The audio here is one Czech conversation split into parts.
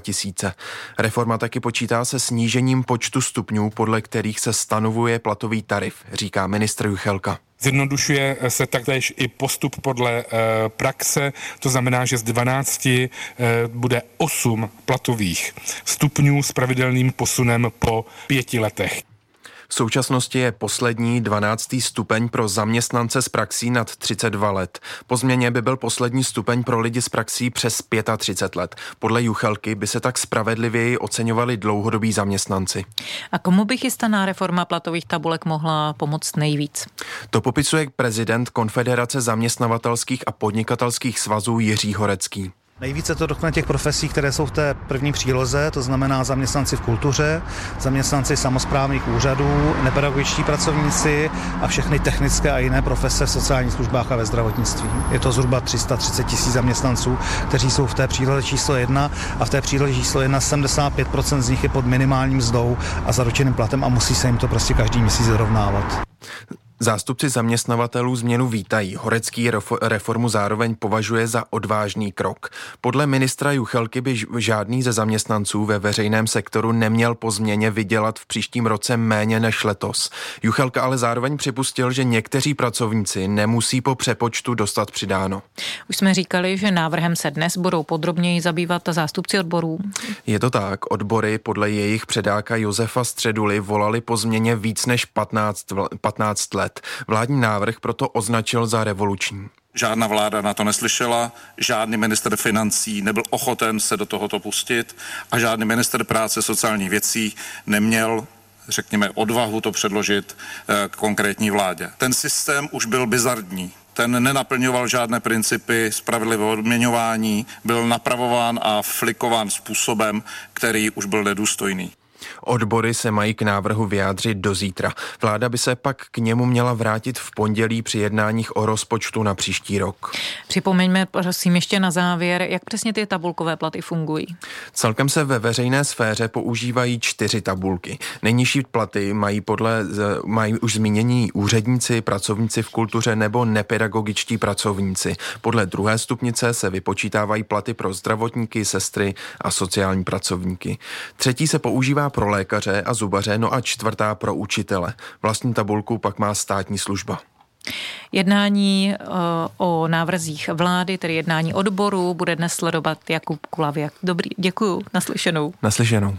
2000. Reforma taky počítá se snížením počtu stupňů, podle kterých se stanovuje platový tarif, říká ministr Juchelka. Zjednodušuje se taktéž i postup podle praxe, to znamená, že z 12 bude 8 platových stupňů s pravidelným posunem po 5 letech. V současnosti je poslední 12. stupeň pro zaměstnance s praxí nad 32 let. Po změně by byl poslední stupeň pro lidi s praxí přes 35 let. Podle Juchelky by se tak spravedlivěji oceňovali dlouhodobí zaměstnanci. A komu by chystaná reforma platových tabulek mohla pomoct nejvíc? To popisuje prezident Konfederace zaměstnavatelských a podnikatelských svazů Jiří Horecký. Nejvíce to dotkne těch profesí, které jsou v té první příloze, to znamená zaměstnanci v kultuře, zaměstnanci samosprávných úřadů, nepedagogičtí pracovníci a všechny technické a jiné profese v sociálních službách a ve zdravotnictví. Je to zhruba 330 000 zaměstnanců, kteří jsou v té příloze číslo 1 a v té příloze číslo 1 75% z nich je pod minimálním mzdou a zaručeným platem a musí se jim to prostě každý měsíc dorovnávat. Zástupci zaměstnavatelů změnu vítají. Horecký reformu zároveň považuje za odvážný krok. Podle ministra Juchelky by žádný ze zaměstnanců ve veřejném sektoru neměl po změně vydělat v příštím roce méně než letos. Juchelka ale zároveň připustil, že někteří pracovníci nemusí po přepočtu dostat přidáno. Už jsme říkali, že návrhem se dnes budou podrobněji zabývat zástupci odborů. Je to tak. Odbory podle jejich předáka Josefa Středuly volali po změně víc než 15 let. Vládní návrh proto označil za revoluční. Žádná vláda na to neslyšela, žádný ministr financí nebyl ochoten se do tohoto pustit a žádný ministr práce sociálních věcí neměl, řekněme, odvahu to předložit konkrétní vládě. Ten systém už byl bizarní. Ten nenaplňoval žádné principy spravedlivého odměňování, byl napravován a flikován způsobem, který už byl nedůstojný. Odbory se mají k návrhu vyjádřit do zítra. Vláda by se pak k němu měla vrátit v pondělí při jednáních o rozpočtu na příští rok. Připomeňme prosím ještě na závěr, jak přesně ty tabulkové platy fungují. Celkem se ve veřejné sféře používají 4 tabulky. Nejnižší platy mají už zmínění úředníci, pracovníci v kultuře nebo nepedagogičtí pracovníci. Podle 2. stupnice se vypočítávají platy pro zdravotníky, sestry a sociální pracovníky. 3. se používá pro lékaře a zubaře, no a 4. pro učitele. Vlastní tabulku pak má státní služba. Jednání o návrzích vlády, tedy jednání odboru, bude dnes sledovat Jakub Kulavěk. Dobrý, děkuju, naslyšenou. Naslyšenou.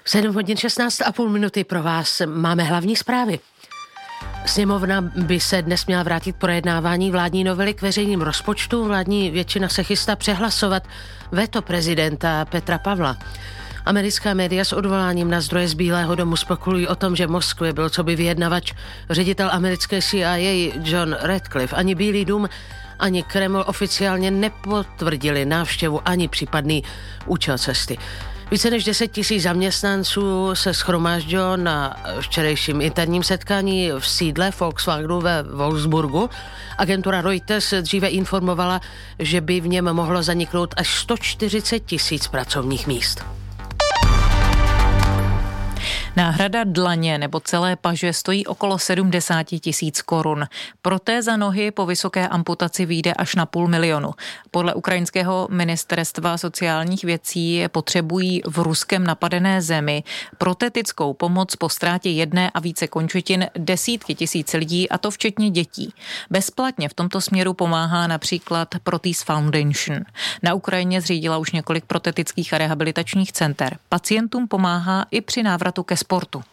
7:16,5 pro vás máme hlavní zprávy. Sněmovna by se dnes měla vrátit projednávání vládní novely k veřejným rozpočtu. Vládní většina se chystá přehlasovat veto prezidenta Petra Pavla. Americká média s odvoláním na zdroje z Bílého domu spekulují o tom, že v Moskvě byl coby vyjednavač ředitel americké CIA John Radcliffe. Ani Bílý dům, ani Kreml oficiálně nepotvrdili návštěvu ani případný účel cesty. Více než 10 000 zaměstnanců se shromáždilo na včerejším interním setkání v sídle Volkswagenu ve Wolfsburgu. Agentura Reuters dříve informovala, že by v něm mohlo zaniknout až 140 000 pracovních míst. Náhrada dlaně nebo celé paže stojí okolo 70 000 korun. Protéza nohy po vysoké amputaci vyjde až na 500 000. Podle ukrajinského ministerstva sociálních věcí potřebují v Ruskem napadené zemi protetickou pomoc po ztrátě jedné a více končetin desítky tisíc lidí, a to včetně dětí. Bezplatně v tomto směru pomáhá například Prothese Foundation. Na Ukrajině zřídila už několik protetických a rehabilitačních center. Pacientům pomáhá i při návratu ke sportu.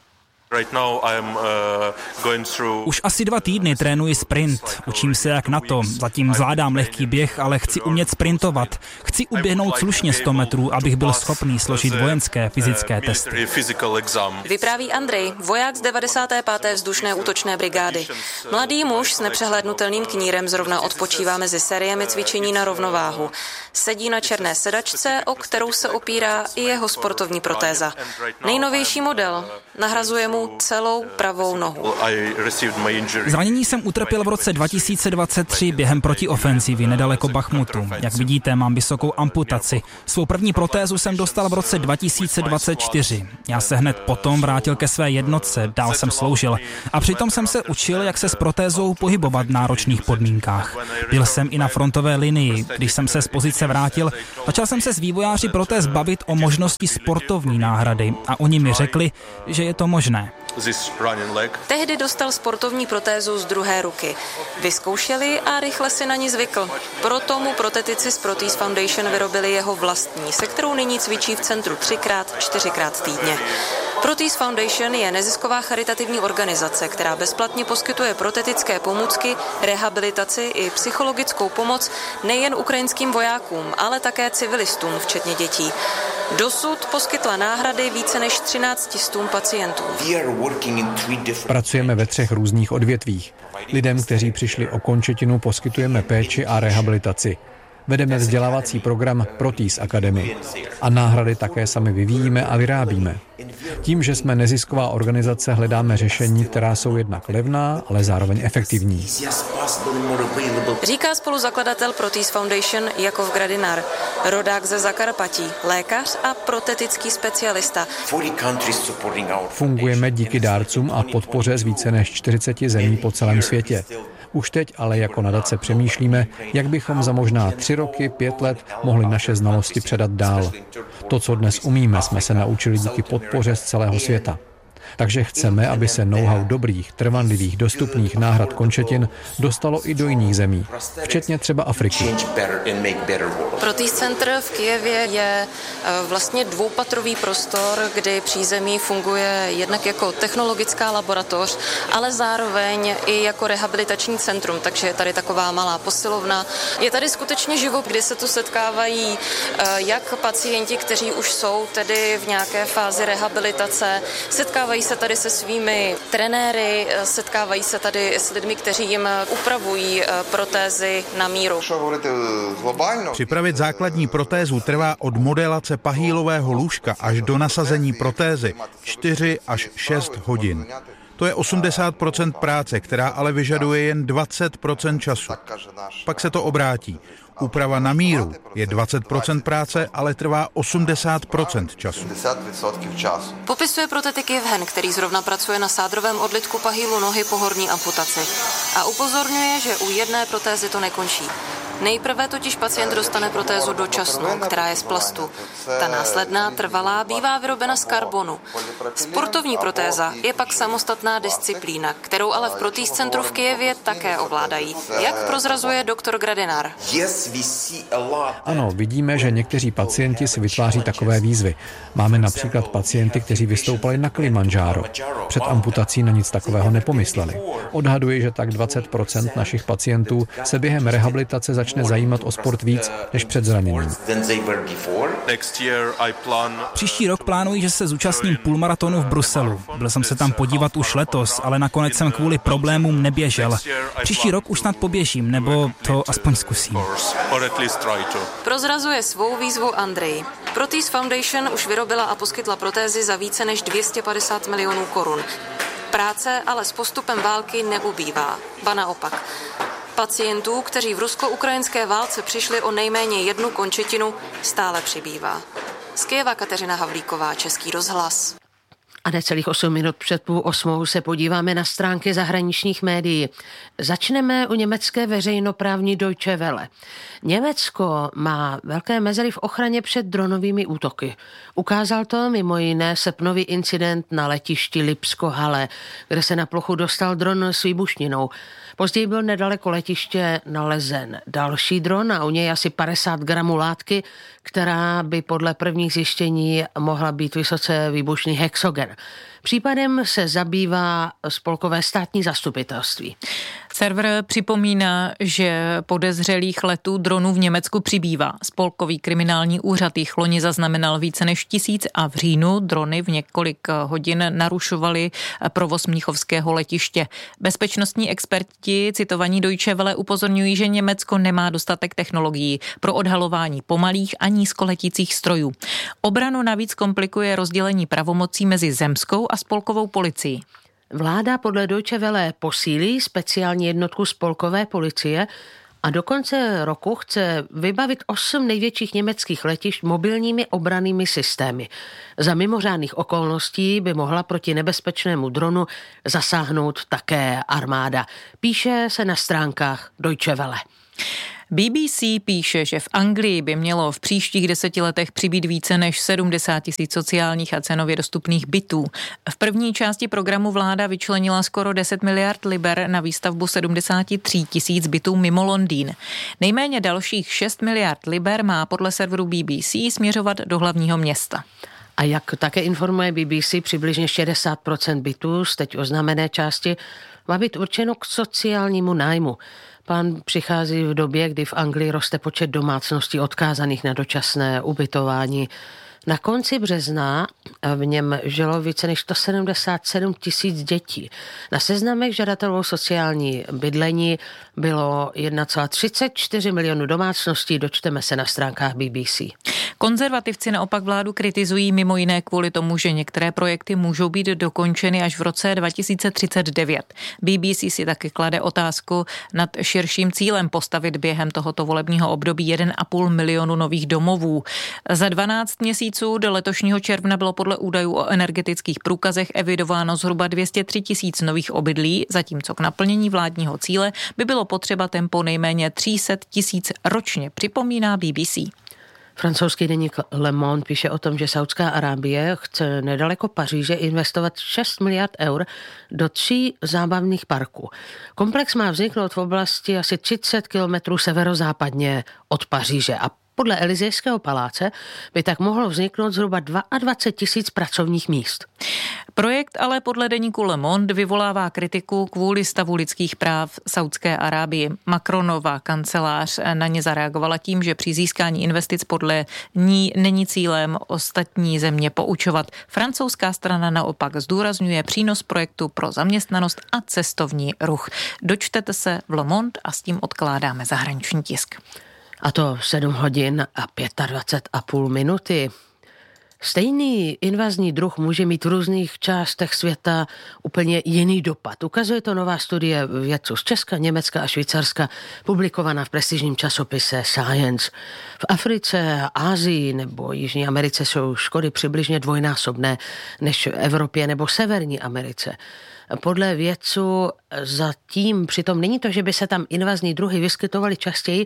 Už asi 2 týdny trénuji sprint. Učím se jak na to. Zatím zvládám lehký běh, ale chci umět sprintovat. Chci uběhnout slušně 100 metrů, abych byl schopný složit vojenské fyzické testy. Vypráví Andrej, voják z 95. vzdušné útočné brigády. Mladý muž s nepřehlédnutelným knírem zrovna odpočívá mezi sériemi cvičení na rovnováhu. Sedí na černé sedačce, o kterou se opírá i jeho sportovní protéza. Nejnovější model. Nahrazuje mu zraněnou celou pravou nohu. Zranění jsem utrpěl v roce 2023 během protiofenzivy nedaleko Bachmutu. Jak vidíte, mám vysokou amputaci. Svou první protézu jsem dostal v roce 2024. Já se hned potom vrátil ke své jednotce, dál jsem sloužil. A přitom jsem se učil, jak se s protézou pohybovat v náročných podmínkách. Byl jsem i na frontové linii. Když jsem se z pozice vrátil, začal jsem se s vývojáři protéz bavit o možnosti sportovní náhrady a oni mi řekli, že je to možné. Tehdy dostal sportovní protézu z druhé ruky. Vyzkoušeli a rychle si na ní zvykl. Proto mu protetici z Prothese Foundation vyrobili jeho vlastní, se kterou nyní cvičí v centru 3x-4x týdně. Prothese Foundation je nezisková charitativní organizace, která bezplatně poskytuje protetické pomůcky, rehabilitaci i psychologickou pomoc nejen ukrajinským vojákům, ale také civilistům, včetně dětí. Dosud poskytla náhrady více než 1300 pacientů. Pracujeme ve 3 různých odvětvích. Lidem, kteří přišli o končetinu, poskytujeme péči a rehabilitaci. Vedeme vzdělávací program Prothese Academy a náhrady také sami vyvíjíme a vyrábíme. Tím, že jsme nezisková organizace, hledáme řešení, která jsou jednak levná, ale zároveň efektivní. Říká spoluzakladatel Prothese Foundation Jakov Gradinar, rodák ze Zakarpatí, lékař a protetický specialista. Fungujeme díky dárcům a podpoře z více než 40 zemí po celém světě. Už teď ale jako nadace přemýšlíme, jak bychom za možná 3 roky, 5 let mohli naše znalosti předat dál. To, co dnes umíme, jsme se naučili díky podpoře z celého světa. Takže chceme, aby se know-how dobrých, trvanlivých, dostupných náhrad končetin dostalo i do jiných zemí, včetně třeba Afriky. Prothese Center v Kyjevě je vlastně dvoupatrový prostor, kdy přízemí funguje jednak jako technologická laboratoř, ale zároveň i jako rehabilitační centrum, takže je tady taková malá posilovna. Je tady skutečně život, kdy se tu setkávají jak pacienti, kteří už jsou tedy v nějaké fázi rehabilitace, setkávají se tady se svými trenéry, setkávají se tady s lidmi, kteří jim upravují protézy na míru. Připravit základní protézu trvá od modelace pahýlového lůžka až do nasazení protézy 4 až 6 hodin. To je 80% práce, která ale vyžaduje jen 20% času. Pak se to obrátí. Úprava na míru je 20% práce, ale trvá 80% času. Popisuje protetik Jevhen, který zrovna pracuje na sádrovém odlitku pahýlu nohy po horní amputaci. A upozorňuje, že u jedné protézy to nekončí. Nejprve totiž pacient dostane protézu dočasnou, která je z plastu. Ta následná trvalá bývá vyrobena z karbonu. Sportovní protéza je pak samostatná disciplína, kterou ale v Prothese Centru v Kyjevě také ovládají. Jak prozrazuje doktor Gradinar? Ano, vidíme, že někteří pacienti si vytváří takové výzvy. Máme například pacienty, kteří vystoupali na Kilimanjaro. Před amputací na nic takového nepomysleli. Odhaduji, že tak 20% našich pacientů se během rehabilitace začne zajímat o sport víc než před zraněním. Příští rok plánuji, že se zúčastním půlmaratonu v Bruselu. Byl jsem se tam podívat už letos, ale nakonec jsem kvůli problémům neběžel. Příští rok už snad poběžím, nebo to aspoň zkusím. Prozrazuje svou výzvu Andrej. Prothese Foundation už vyrobila a poskytla protézy za více než 250 milionů korun. Práce ale s postupem války neubývá, ba naopak. Pacientů, kteří v rusko-ukrajinské válce přišli o nejméně jednu končetinu, stále přibývá. Z Kyjeva Kateřina Havlíková, Český rozhlas. A necelých 8 minut před 7:30 se podíváme na stránky zahraničních médií. Začneme u německé veřejnoprávní Deutsche Welle. Německo má velké mezery v ochraně před dronovými útoky. Ukázal to mimo jiné srpnový incident na letišti Lipsko-Halle, kde se na plochu dostal dron s výbušninou. Později byl nedaleko letiště nalezen další dron a u něj asi 50 gramů látky, která by podle prvních zjištění mohla být vysoce výbušný hexogen. Případem se zabývá spolkové státní zastupitelství. Server připomíná, že podezřelých letů dronů v Německu přibývá. Spolkový kriminální úřad jich loni zaznamenal více než 1000 a v říjnu drony v několik hodin narušovaly provoz mnichovského letiště. Bezpečnostní experti citovaní Deutsche Welle upozorňují, že Německo nemá dostatek technologií pro odhalování pomalých a nízkoletících strojů. Obranu navíc komplikuje rozdělení pravomocí mezi zemskou a spolkovou policií. Vláda podle Deutsche Welle posílí speciální jednotku spolkové policie a do konce roku chce vybavit 8 největších německých letišť mobilními obrannými systémy. Za mimořádných okolností by mohla proti nebezpečnému dronu zasáhnout také armáda. Píše se na stránkách Deutsche Welle. BBC píše, že v Anglii by mělo v příštích 10 letech přibýt více než 70 000 sociálních a cenově dostupných bytů. V první části programu vláda vyčlenila skoro 10 miliard liber na výstavbu 73 000 bytů mimo Londýn. Nejméně dalších 6 miliard liber má podle serveru BBC směřovat do hlavního města. A jak také informuje BBC, přibližně 60% bytů z teď oznámené části má být určeno k sociálnímu nájmu. Plán přichází v době, kdy v Anglii roste počet domácností odkázaných na dočasné ubytování. Na konci března v něm žilo více než 177 000 dětí. Na seznamech žadatelů sociální bydlení bylo 1,34 milionu domácností, dočteme se na stránkách BBC. Konzervativci naopak vládu kritizují mimo jiné kvůli tomu, že některé projekty můžou být dokončeny až v roce 2039. BBC si taky klade otázku nad širším cílem postavit během tohoto volebního období 1,5 milionu nových domovů. Za 12 měsíců do letošního června bylo podle údajů o energetických průkazech evidováno zhruba 203 000 nových obydlí, zatímco k naplnění vládního cíle by bylo potřeba tempo nejméně 300 000 ročně, připomíná BBC. Francouzský deník Le Monde píše o tom, že Saudská Arábie chce nedaleko Paříže investovat 6 miliard eur do 3 zábavných parků. Komplex má vzniknout v oblasti asi 30 kilometrů severozápadně od Paříže a podle Elysejského paláce by tak mohlo vzniknout zhruba 22 000 pracovních míst. Projekt ale podle deníku Le Monde vyvolává kritiku kvůli stavu lidských práv Saudské Arábii. Macronova kancelář na ně zareagovala tím, že při získání investic podle ní není cílem ostatní země poučovat. Francouzská strana naopak zdůrazňuje přínos projektu pro zaměstnanost a cestovní ruch. Dočtete se v Le Monde a s tím odkládáme zahraniční tisk. A to 7 hodin a 25,5 minuty. Stejný invazní druh může mít v různých částech světa úplně jiný dopad. Ukazuje to nová studie vědců z Česka, Německa a Švýcarska, publikovaná v prestižním časopise Science. V Africe, Asii nebo Jižní Americe jsou škody přibližně dvojnásobné než v Evropě nebo Severní Americe. Podle vědců zatím přitom není to, že by se tam invazní druhy vyskytovaly častěji,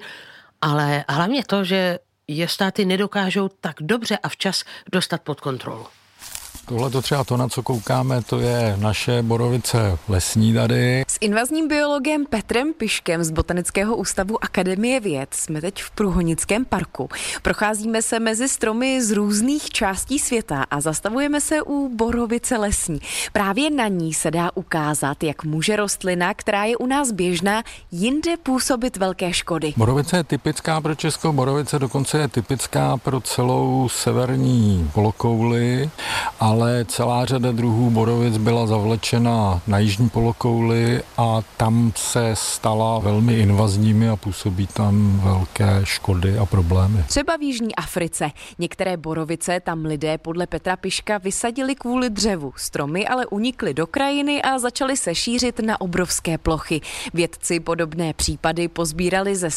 ale hlavně to, že je státy nedokážou tak dobře a včas dostat pod kontrolu. Tohle to třeba to, na co koukáme, to je naše borovice lesní tady. S invazním biologem Petrem Piškem z Botanického ústavu Akademie věd jsme teď v Průhonickém parku. Procházíme se mezi stromy z různých částí světa a zastavujeme se u borovice lesní. Právě na ní se dá ukázat, jak může rostlina, která je u nás běžná, jinde působit velké škody. Borovice je typická pro Česko, borovice dokonce je typická pro celou severní polokouli, ale celá řada druhů borovic byla zavlečena na jižní polokouli a tam se stala velmi invazními a působí tam velké škody a problémy. Třeba v Jižní Africe. Některé borovice tam lidé podle Petra Piška vysadili kvůli dřevu. Stromy ale unikly do krajiny a začaly se šířit na obrovské plochy. Vědci podobné případy pozbírali ze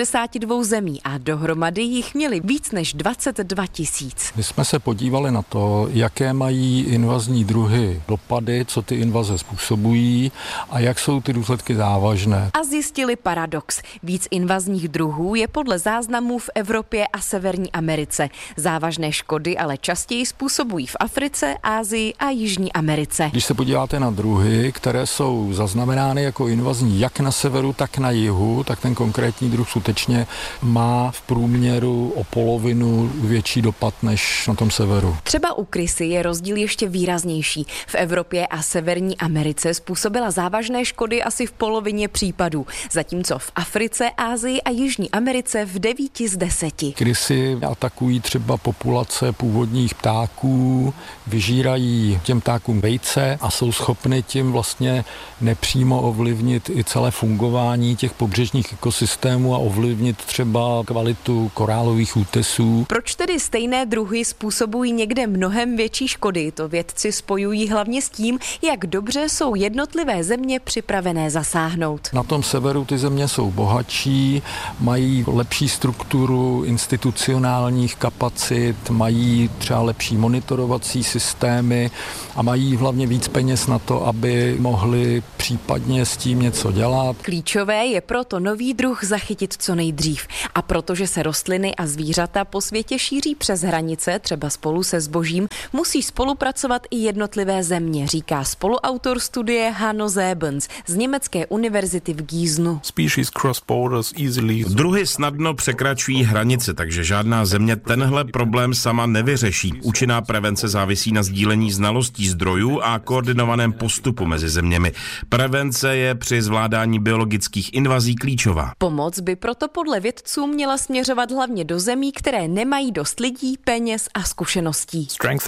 172 zemí a dohromady jich měli víc než 22 000. My jsme se podívali na to, jaké mají invazní druhy dopady, co ty invaze způsobují a jak jsou ty důsledky závažné. A zjistili paradox. Víc invazních druhů je podle záznamů v Evropě a Severní Americe. Závažné škody ale častěji způsobují v Africe, Asii a Jižní Americe. Když se podíváte na druhy, které jsou zaznamenány jako invazní jak na severu, tak na jihu, tak ten konkrétní druh skutečně má v průměru o polovinu větší dopad než na tom severu. Třeba u krysy je je rozdíl ještě výraznější. V Evropě a Severní Americe způsobila závažné škody asi v polovině případů, zatímco v Africe, Asii a Jižní Americe v 9 z 10. Krysy atakují třeba populace původních ptáků, vyžírají těm ptákům vejce a jsou schopny tím vlastně nepřímo ovlivnit i celé fungování těch pobřežních ekosystémů a ovlivnit třeba kvalitu korálových útesů. Proč tedy stejné druhy způsobují někde mnohem větší škody? To vědci spojují hlavně s tím, jak dobře jsou jednotlivé země připravené zasáhnout. Na tom severu ty země jsou bohatší, mají lepší strukturu institucionálních kapacit, mají třeba lepší monitorovací systémy a mají hlavně víc peněz na to, aby mohli případně s tím něco dělat. Klíčové je proto nový druh zachytit co nejdřív. A protože se rostliny a zvířata po světě šíří přes hranice, třeba spolu se zbožím, musí spolupracovat i jednotlivé země, říká spoluautor studie Hanno Sebens z německé univerzity v Gíznu. Druhy snadno překračují hranice, takže žádná země tenhle problém sama nevyřeší. Účinná prevence závisí na sdílení znalostí zdrojů a koordinovaném postupu mezi zeměmi. Prevence je při zvládání biologických invazí klíčová. Pomoc by proto podle vědců měla směřovat hlavně do zemí, které nemají dost lidí, peněz a zkušeností.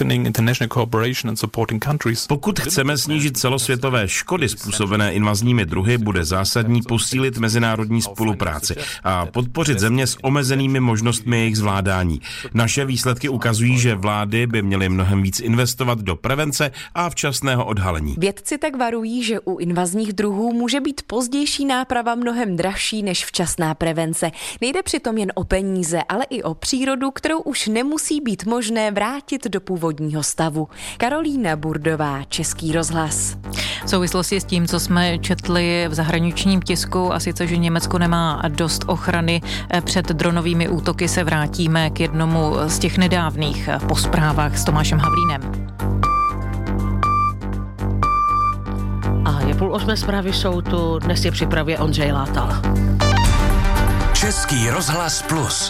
Pokud chceme snížit celosvětové škody způsobené invazními druhy, bude zásadní posílit mezinárodní spolupráci a podpořit země s omezenými možnostmi jejich zvládání. Naše výsledky ukazují, že vlády by měly mnohem víc investovat do prevence a včasného odhalení. Vědci tak varují, že u invazních druhů může být pozdější náprava mnohem dražší než včasná prevence. Nejde přitom jen o peníze, ale i o přírodu, kterou už nemusí být možné vrátit do původního stavu. Karolína Burdová, Český rozhlas. V souvislosti s tím, co jsme četli v zahraničním tisku, a sice, že Německo nemá dost ochrany před dronovými útoky, se vrátíme k jednomu z těch nedávných po zprávách s Tomášem Havlínem. A je 7:30 zprávy jsou tu, dnes je připravuje Ondřej Látal. Český rozhlas Plus.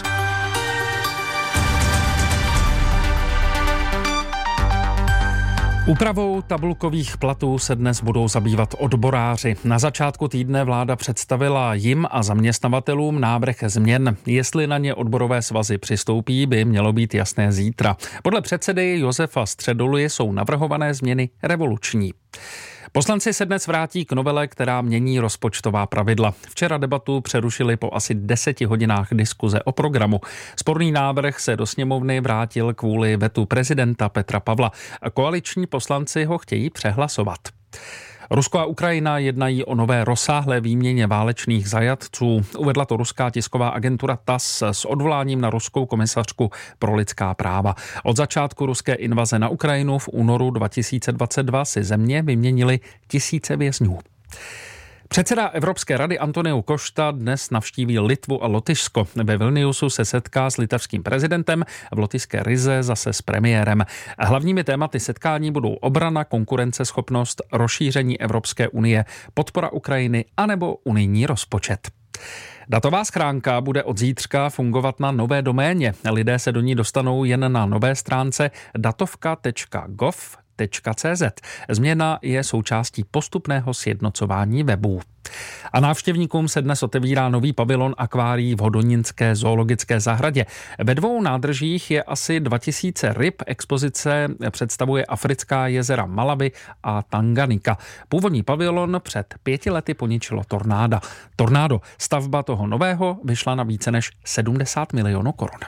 Úpravou tabulkových platů se dnes budou zabývat odboráři. Na začátku týdne vláda představila jim a zaměstnavatelům návrh změn. Jestli na ně odborové svazy přistoupí, by mělo být jasné zítra. Podle předsedy Josefa Středuly jsou navrhované změny revoluční. Poslanci se dnes vrátí k novele, která mění rozpočtová pravidla. Včera debatu přerušili po asi 10 hodinách diskuze o programu. Sporný návrh se do sněmovny vrátil kvůli vetu prezidenta Petra Pavla. Koaliční poslanci ho chtějí přehlasovat. Rusko a Ukrajina jednají o nové rozsáhlé výměně válečných zajatců. Uvedla to ruská tisková agentura TASS s odvoláním na ruskou komisařku pro lidská práva. Od začátku ruské invaze na Ukrajinu v únoru 2022 si země vyměnily tisíce vězňů. Předseda Evropské rady Antonio Costa dnes navštíví Litvu a Lotyšsko. Ve Vilniusu se setká s litevským prezidentem, v lotyšské Rize zase s premiérem. Hlavními tématy setkání budou obrana, konkurenceschopnost, rozšíření Evropské unie, podpora Ukrajiny anebo unijní rozpočet. Datová schránka bude od zítřka fungovat na nové doméně. Lidé se do ní dostanou jen na nové stránce datovka.gov.cz. Změna je součástí postupného sjednocování webů. A návštěvníkům se dnes otevírá nový pavilon akvárií v Hodonínské zoologické zahradě. Ve 2 nádržích je asi 2000 ryb. Expozice představuje africká jezera Malawi a Tanganika. Původní pavilon před 5 lety poničilo tornádo. Stavba toho nového vyšla na více než 70 milionů korun.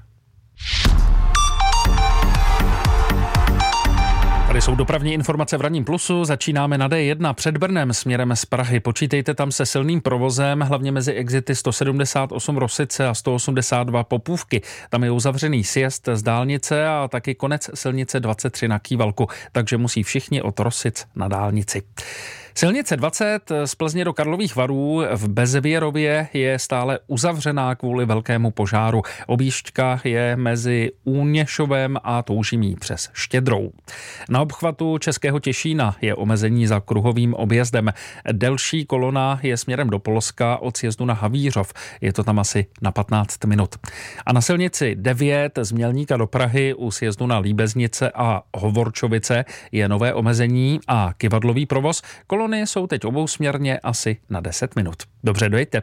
Tady jsou dopravní informace v Ranním plusu. Začínáme na D1 před Brnem směrem z Prahy. Počítejte tam se silným provozem, hlavně mezi exity 178 Rosice a 182 Popůvky. Tam je uzavřený sjezd z dálnice a taky konec silnice 23 na Kývalku, takže musí všichni od Rosic na dálnici. Silnice 20 z Plzně do Karlových Varů v Bezvěrově je stále uzavřená kvůli velkému požáru. Objížďka je mezi Úněšovem a Toužimí přes Štědrou. Na obchvatu Českého Těšína je omezení za kruhovým objezdem. Delší kolona je směrem do Polska od sjezdu na Havířov. Je to tam asi na 15 minut. A na silnici 9 z Mělníka do Prahy u sjezdu na Líbeznice a Hovorčovice je nové omezení a kyvadlový provoz. Kolony jsou teď obousměrně asi na 10 minut. Dobře, dojďte.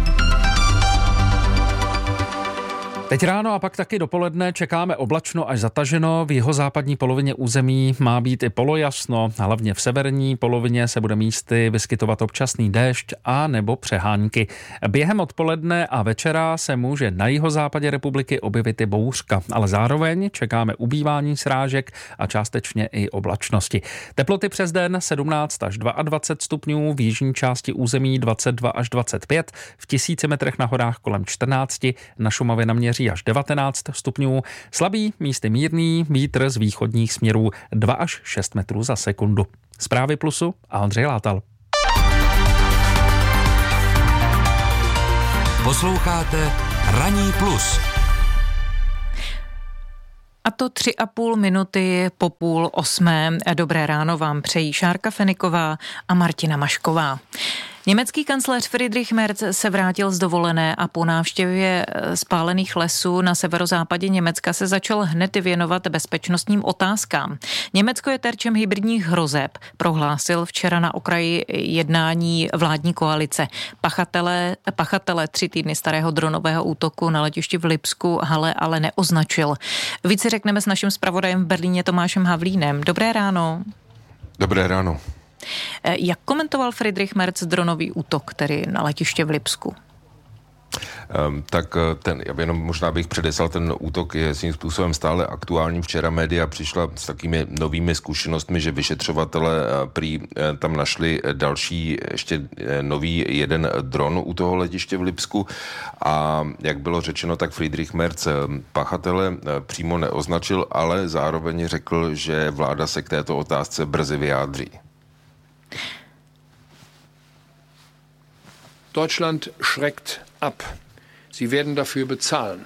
Teď ráno a pak taky dopoledne čekáme oblačno až zataženo. V jihozápadní polovině území má být i polojasno. Hlavně v severní polovině se bude místy vyskytovat občasný déšť a nebo přehánky. Během odpoledne a večera se může na jihozápadě republiky objevit i bouřka, ale zároveň čekáme ubývání srážek a částečně i oblačnosti. Teploty přes den 17 až 22 stupňů, v jižní části území 22 až 25, v 1000 metrech na horách kolem 14, na Šumavě naměří až 19 stupňů, slabý, místy mírný, vítr z východních směrů 2 až 6 metrů za sekundu. Zprávy Plusu a Ondřej Látal. Posloucháte Ranní plus. A to 3,5 minuty po 7:30. Dobré ráno vám přejí Šárka Feniková a Martina Mašková. Německý kancléř Friedrich Merz se vrátil z dovolené a po návštěvě spálených lesů na severozápadě Německa se začal hned věnovat bezpečnostním otázkám. Německo je terčem hybridních hrozeb, prohlásil včera na okraji jednání vládní koalice. Pachatele 3 týdny starého dronového útoku na letišti v Lipsku ale neoznačil. Více řekneme s naším zpravodajem v Berlíně Tomášem Havlínem. Dobré ráno. Dobré ráno. Jak komentoval Friedrich Merz dronový útok, tedy na letiště v Lipsku? Možná bych předeslal, ten útok je svým způsobem stále aktuální. Včera média přišla s takými novými zkušenostmi, že vyšetřovatele prý tam našli další, ještě nový jeden dron u toho letiště v Lipsku a jak bylo řečeno, tak Friedrich Merz pachatele přímo neoznačil, ale zároveň řekl, že vláda se k této otázce brzy vyjádří. Deutschland schreckt ab. Sie werden dafür bezahlen.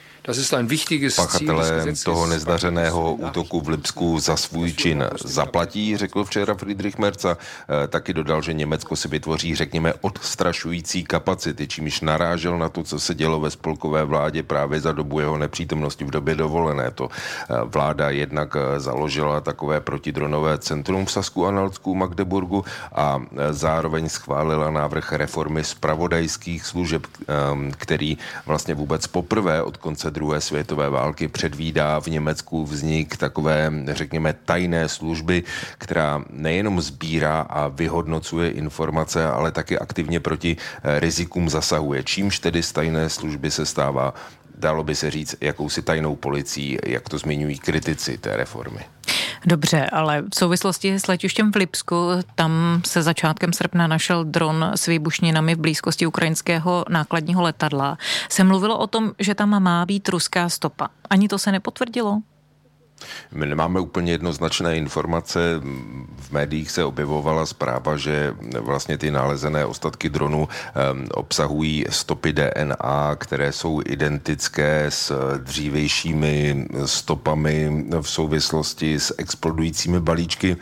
Pachatelé toho nezdařeného útoku v Lipsku za svůj čin zaplatí, řekl včera Friedrich Merz a taky dodal, že Německo si vytvoří, řekněme, odstrašující kapacity, čímž narážel na to, co se dělo ve spolkové vládě právě za dobu jeho nepřítomnosti v době dovolené. To vláda jednak založila takové protidronové centrum v Sasku-Anhaltsku, Magdeburgu a zároveň schválila návrh reformy zpravodajských služeb, který vlastně vůbec poprvé od konce druhé světové války předvídá v Německu vznik takové, řekněme, tajné služby, která nejenom sbírá a vyhodnocuje informace, ale taky aktivně proti rizikům zasahuje. Čímž tedy z tajné služby se stává, dalo by se říct, jakousi tajnou policií, jak to zmiňují kritici té reformy. Dobře, ale v souvislosti s letištěm v Lipsku, tam se začátkem srpna našel dron s výbušninami v blízkosti ukrajinského nákladního letadla. Se mluvilo o tom, že tam má být ruská stopa. Ani to se nepotvrdilo? My nemáme úplně jednoznačné informace. V médiích se objevovala zpráva, že vlastně ty nalezené ostatky dronu obsahují stopy DNA, které jsou identické s dřívějšími stopami v souvislosti s explodujícími balíčky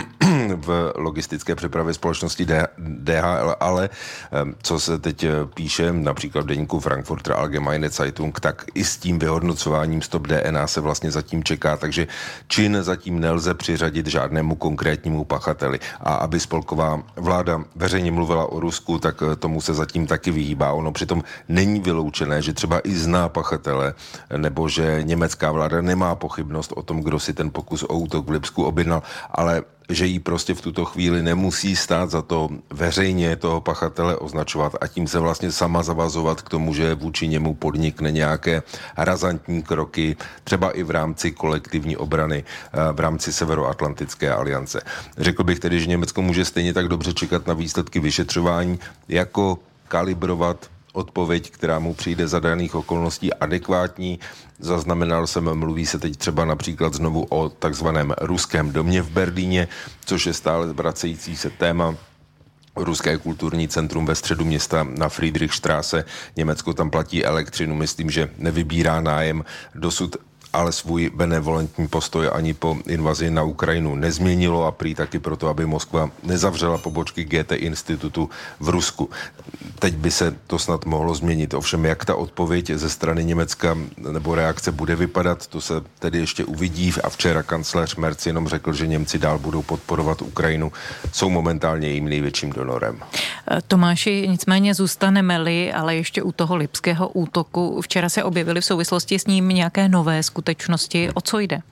v logistické přepravě společnosti DHL, ale co se teď píše například v deníku Frankfurter Allgemeine Zeitung, tak i s tím vyhodnocováním stop DNA se vlastně zatím čeká, takže čin zatím nelze přiřadit žádnému konkrétnímu pachateli. A aby spolková vláda veřejně mluvila o Rusku, tak tomu se zatím taky vyhýbá. Ono přitom není vyloučené, že třeba i zná pachatele, nebo že německá vláda nemá pochybnost o tom, kdo si ten pokus o útok v Lipsku objednal, ale že jí prostě v tuto chvíli nemusí stát za to veřejně toho pachatele označovat a tím se vlastně sama zavazovat k tomu, že vůči němu podnikne nějaké razantní kroky, třeba i v rámci kolektivní obrany, v rámci Severoatlantické aliance. Řekl bych tedy, že Německo může stejně tak dobře čekat na výsledky vyšetřování, jako kalibrovat odpověď, která mu přijde za daných okolností adekvátní. Zaznamenal jsem, mluví se teď třeba například znovu o takzvaném ruském domě v Berlíně, což je stále vracející se téma. ruské kulturní centrum ve středu města na Friedrichstraße. Německo tam platí elektřinu, myslím, že nevybírá nájem. Dosud ale svůj benevolentní postoj ani po invazi na Ukrajinu nezměnilo a prý taky proto, aby Moskva nezavřela pobočky GT institutu v Rusku. Teď by se to snad mohlo změnit. Ovšem, jak ta odpověď ze strany Německa nebo reakce bude vypadat, to se tedy ještě uvidí. A včera kancléř Merz jenom řekl, že Němci dál budou podporovat Ukrajinu. Jsou momentálně jejím největším donorem. Tomáši, nicméně zůstaneme-li, ale ještě u toho lipského útoku. Včera se objevily v souvislosti s ním nějaké nové skutečnosti. O co jde?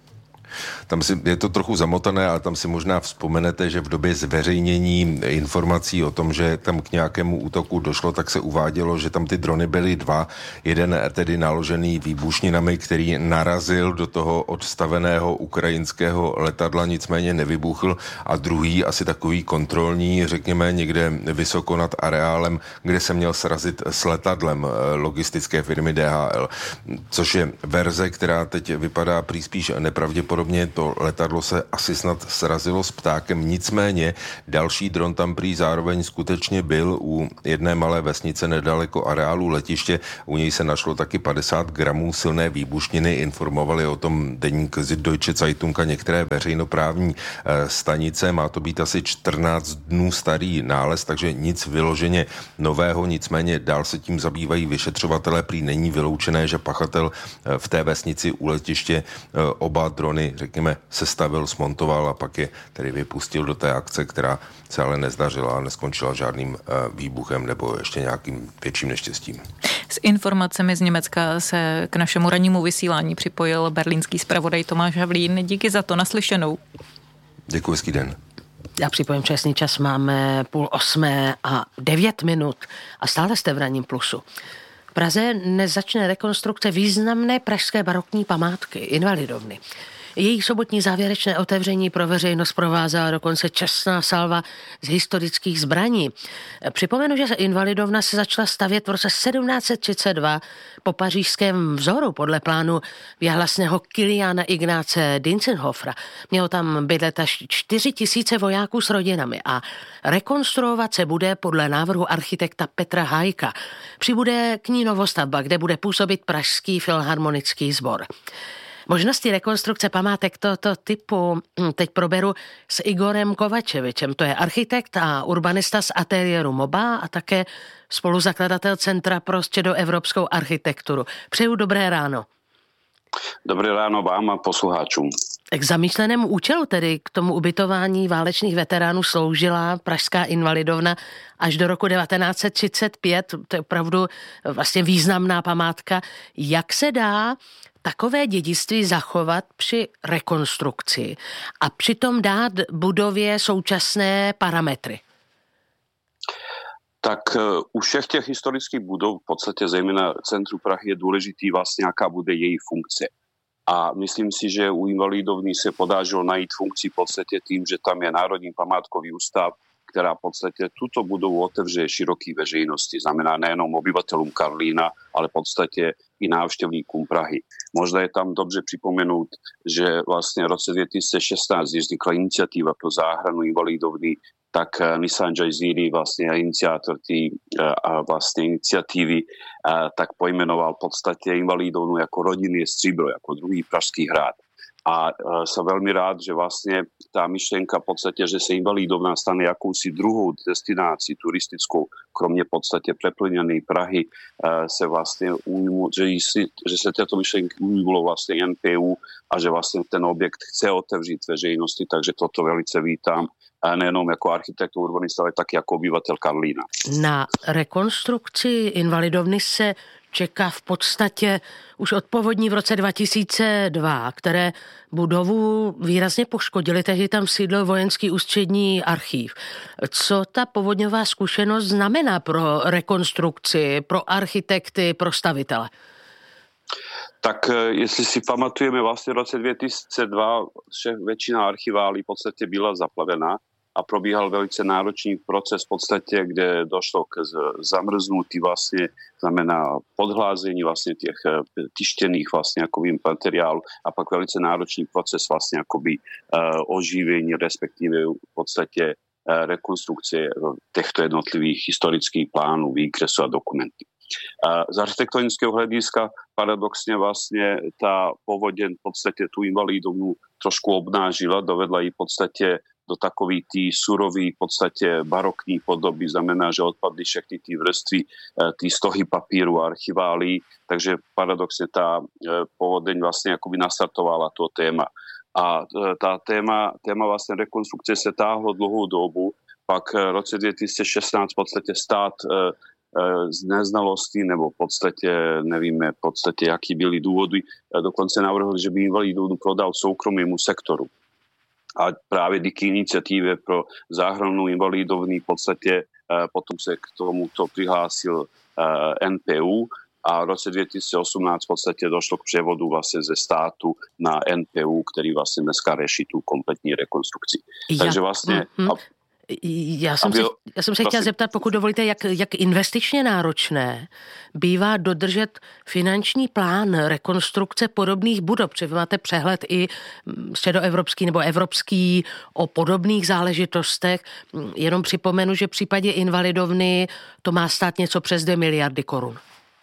Tam je to trochu zamotané, ale tam si možná vzpomenete, že v době zveřejnění informací o tom, že tam k nějakému útoku došlo, tak se uvádělo, že tam ty drony byly dva. Jeden tedy naložený výbušninami, který narazil do toho odstaveného ukrajinského letadla, nicméně nevybuchl, a druhý asi takový kontrolní, řekněme někde vysoko nad areálem, kde se měl srazit s letadlem logistické firmy DHL. Což je verze, která teď vypadá prý spíš nepravděpodobně. To letadlo se asi snad srazilo s ptákem, nicméně další dron tam prý zároveň skutečně byl u jedné malé vesnice nedaleko areálu letiště. U něj se našlo taky 50 gramů silné výbušniny, informovali o tom deník Süddeutsche Zeitung a některé veřejnoprávní stanice. Má to být asi 14 dnů starý nález, takže nic vyloženě nového, nicméně dál se tím zabývají vyšetřovatelé. Prý není vyloučené, že pachatel v té vesnici u letiště oba drony, řekněme, sestavil, smontoval a pak je tedy vypustil do té akce, která se ale nezdařila a neskončila žádným výbuchem nebo ještě nějakým větším neštěstím. S informacemi z Německa se k našemu rannímu vysílání připojil berlínský zpravodaj Tomáš Havlín. Díky za to, naslyšenou. Děkuji, hezký den. Já připojím časný čas, máme 7:30 a 9 minut a stále jste v Ranním plusu. V Praze nezačne rekonstrukce významné pražské barokní památky, Invalidovny. Její sobotní závěrečné otevření pro veřejnost provázela dokonce čestná salva z historických zbraní. Připomenu, že Invalidovna se začala stavět v roce 1732 po pařížském vzoru podle plánu věhlasného Kiliána Ignáce Dientzenhofera. Mělo tam bydlet až 4 000 vojáků s rodinami a rekonstruovat se bude podle návrhu architekta Petra Hájka. Přibude k ní novostavba, kde bude působit Pražský filharmonický sbor. Možnosti rekonstrukce památek tohoto typu teď proberu s Igorem Kovačevičem. To je architekt a urbanista z ateliéru MOBA a také spoluzakladatel Centra pro středoevropskou architekturu. Přeju dobré ráno. Dobré ráno vám a posluchačům. K zamýšlenému účelu, tedy k tomu ubytování válečných veteránů, sloužila pražská Invalidovna až do roku 1935. To je opravdu vlastně významná památka. Jak se dá takové dědictví zachovat při rekonstrukci a přitom dát budově současné parametry? Tak u všech těch historických budov, v podstatě zejména centru Prahy, je důležitý vlastně, jaká bude její funkce. A myslím si, že u Invalidovny se podařilo najít funkci v podstatě tím, že tam je Národní památkový ústav, která v podstatě tuto budovu otevře široký veřejnosti. Znamená nejenom obyvatelům Karlína, ale v podstatě i návštěvníkům Prahy. Možná je tam dobře připomenout, že vlastně v roce 2016 vznikla iniciativa pro záchranu Invalidovny, tak Nissan Jaiziri, vlastně iniciátor té vlastně iniciativy, tak pojmenoval v podstatě Invalidovnu jako rodinné stříbro, jako druhý Pražský hrad. A jsem velmi rád, že vlastně ta myšlenka v podstatě, že se Invalidovna stane jakousi druhou destinací turistickou, kromě v podstatě přeplněné Prahy, se vlastně že se této myšlenky ujmulo vlastně NPU a že vlastně ten objekt chce otevřít veřejnosti, takže toto velice vítám. Nejenom jako architekt, urbanista, ale taky jako obyvatel Karlína. Na rekonstrukci Invalidovny se čeká v podstatě už od povodní v roce 2002, které budovu výrazně poškodily, tehdy tam sídlil vojenský ústřední archív. Co ta povodňová zkušenost znamená pro rekonstrukci, pro architekty, pro stavitele? Tak jestli si pamatujeme, vlastně v roce 2002 většina archiválí v podstatě byla zaplavená a probíhal velice náročný proces v podstatě, kde došlo k zamrznutí vlastně, znamená podhlázení vlastně těch tištěných vlastně jakoby materiálů a pak velice náročný proces vlastně jakoby oživení, respektive v podstatě rekonstrukcie těchto jednotlivých historických plánů, výkresů a dokumentů. Z architektonického hlediska paradoxně vlastně ta povodeň v podstatě tu invalidovnu trošku obnážila, dovedla ji v podstatě do takový tý surový, v podstatě barokní podoby, znamená, že odpadly všechny ty vrstvy, ty stohy papíru a archiválí, takže paradoxně ta povodeň vlastně jakoby nastartovala to téma. A ta téma vlastně rekonstrukce se táhlo dlouhou dobu, pak v roce 2016 v podstatě stát z neznalosti, nebo v podstatě nevíme v podstatě, jaký byly důvody, dokonce navrhli, že by invalidovnu prodal soukromému sektoru. A právě díky iniciativě pro záchranu invalidovny v podstatě potom se k tomuto přihlásil NPU a v roce 2018 v podstatě došlo k převodu vlastně ze státu na NPU, který vlastně dneska řeší tu kompletní rekonstrukci. Takže vlastně... Já jsem se chtěla zeptat, pokud dovolíte, jak investičně náročné bývá dodržet finanční plán rekonstrukce podobných budov. Protože vy máte přehled i středoevropský nebo evropský o podobných záležitostech. Jenom připomenu, že v případě invalidovny to má stát něco přes 2 miliardy korun.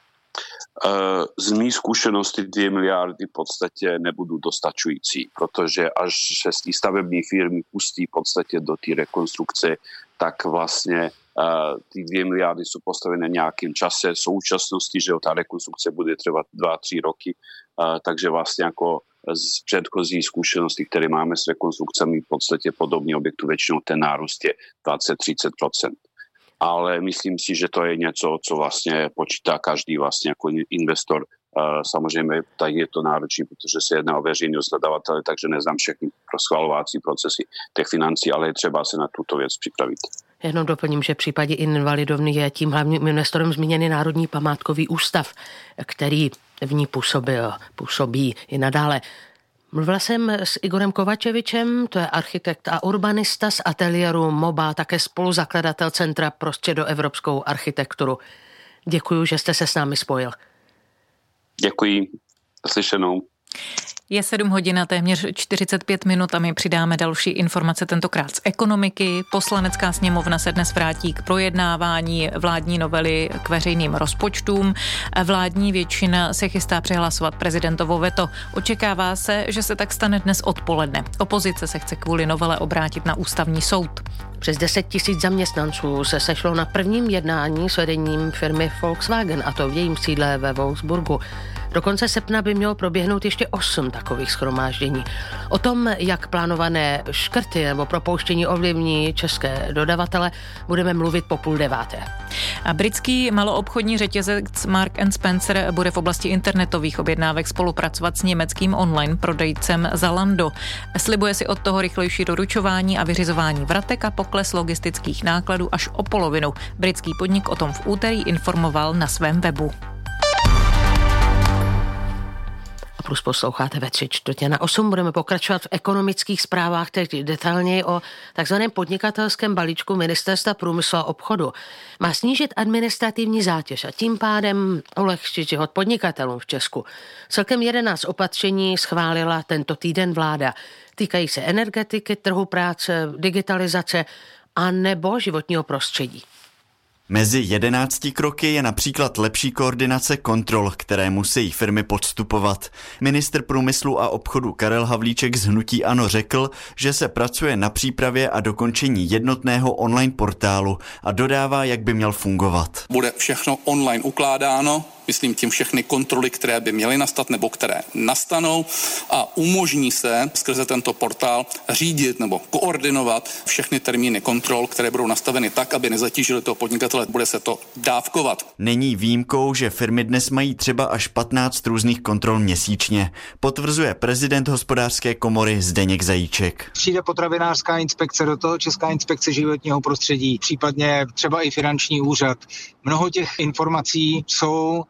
Z mých zkušeností 2 miliardy v podstatě nebudou dostačující, protože až se z stavební firmy pustí v podstatě do té rekonstrukce, tak vlastně ty 2 miliardy jsou postavené nějakým čase. V současnosti, že ta rekonstrukce bude trvat 2-3 roky, takže vlastně jako z předchozí zkušeností, které máme s rekonstrukcemi v podstatě podobný objektu, většinou ten nárůst je 20-30%. Ale myslím si, že to je něco, co vlastně počítá každý vlastně jako investor. Samozřejmě tak je to náročné, protože se jedná o veřejného zadavatele, takže neznám všechny schvalovací procesy těch financí, ale je třeba se na tuto věc připravit. Jenom doplním, že v případě invalidovny je tím hlavním investorem zmíněný Národní památkový ústav, který v ní působí i nadále. Mluvila jsem s Igorem Kovačevičem, to je architekt a urbanista z ateliéru MOBA, také spoluzakladatel Centra pro středoevropskou architekturu. Děkuji, že jste se s námi spojil. Děkuji. Slyšenou. Je 7 hodin a téměř 45 minut a my přidáme další informace, tentokrát z ekonomiky. Poslanecká sněmovna se dnes vrátí k projednávání vládní novely k veřejným rozpočtům. Vládní většina se chystá přehlasovat prezidentovo veto. Očekává se, že se tak stane dnes odpoledne. Opozice se chce kvůli novele obrátit na ústavní soud. Přes 10 000 zaměstnanců se sešlo na prvním jednání s vedením firmy Volkswagen, a to v jejím sídle ve Wolfsburgu. Do konce srpna by mělo proběhnout ještě 8 takových shromáždění. O tom, jak plánované škrty nebo propouštění ovlivní české dodavatele, budeme mluvit po 8:30. A britský maloobchodní řetězec Marks & Spencer bude v oblasti internetových objednávek spolupracovat s německým online prodejcem Zalando. Slibuje si od toho rychlejší doručování a vyřizování vratek a pokles logistických nákladů až o polovinu. Britský podnik o tom v úterý informoval na svém webu. Plus posloucháte ve 7:45. Budeme pokračovat v ekonomických zprávách, teď detailněji o takzvaném podnikatelském balíčku Ministerstva průmyslu a obchodu. Má snížit administrativní zátěž a tím pádem ulehčit život podnikatelům v Česku. Celkem 11 opatření schválila tento týden vláda. Týkají se energetiky, trhu práce, digitalizace a nebo životního prostředí. Mezi 11 kroky je například lepší koordinace kontrol, které musí firmy podstupovat. Ministr průmyslu a obchodu Karel Havlíček z hnutí ANO řekl, že se pracuje na přípravě a dokončení jednotného online portálu a dodává, jak by měl fungovat. Bude všechno online ukládáno, myslím tím všechny kontroly, které by měly nastat nebo které nastanou, a umožní se skrze tento portál řídit nebo koordinovat všechny termíny kontrol, které budou nastaveny tak, aby nezatížily toho podnikatele. Bude se to dávkovat. Není výjimkou, že firmy dnes mají třeba až 15 různých kontrol měsíčně, potvrzuje prezident Hospodářské komory Zdeněk Zajíček. Přijde potravinářská inspekce, do toho Česká inspekce životního prostředí, případně třeba i finanční úřad. Mnoho těch informací jsou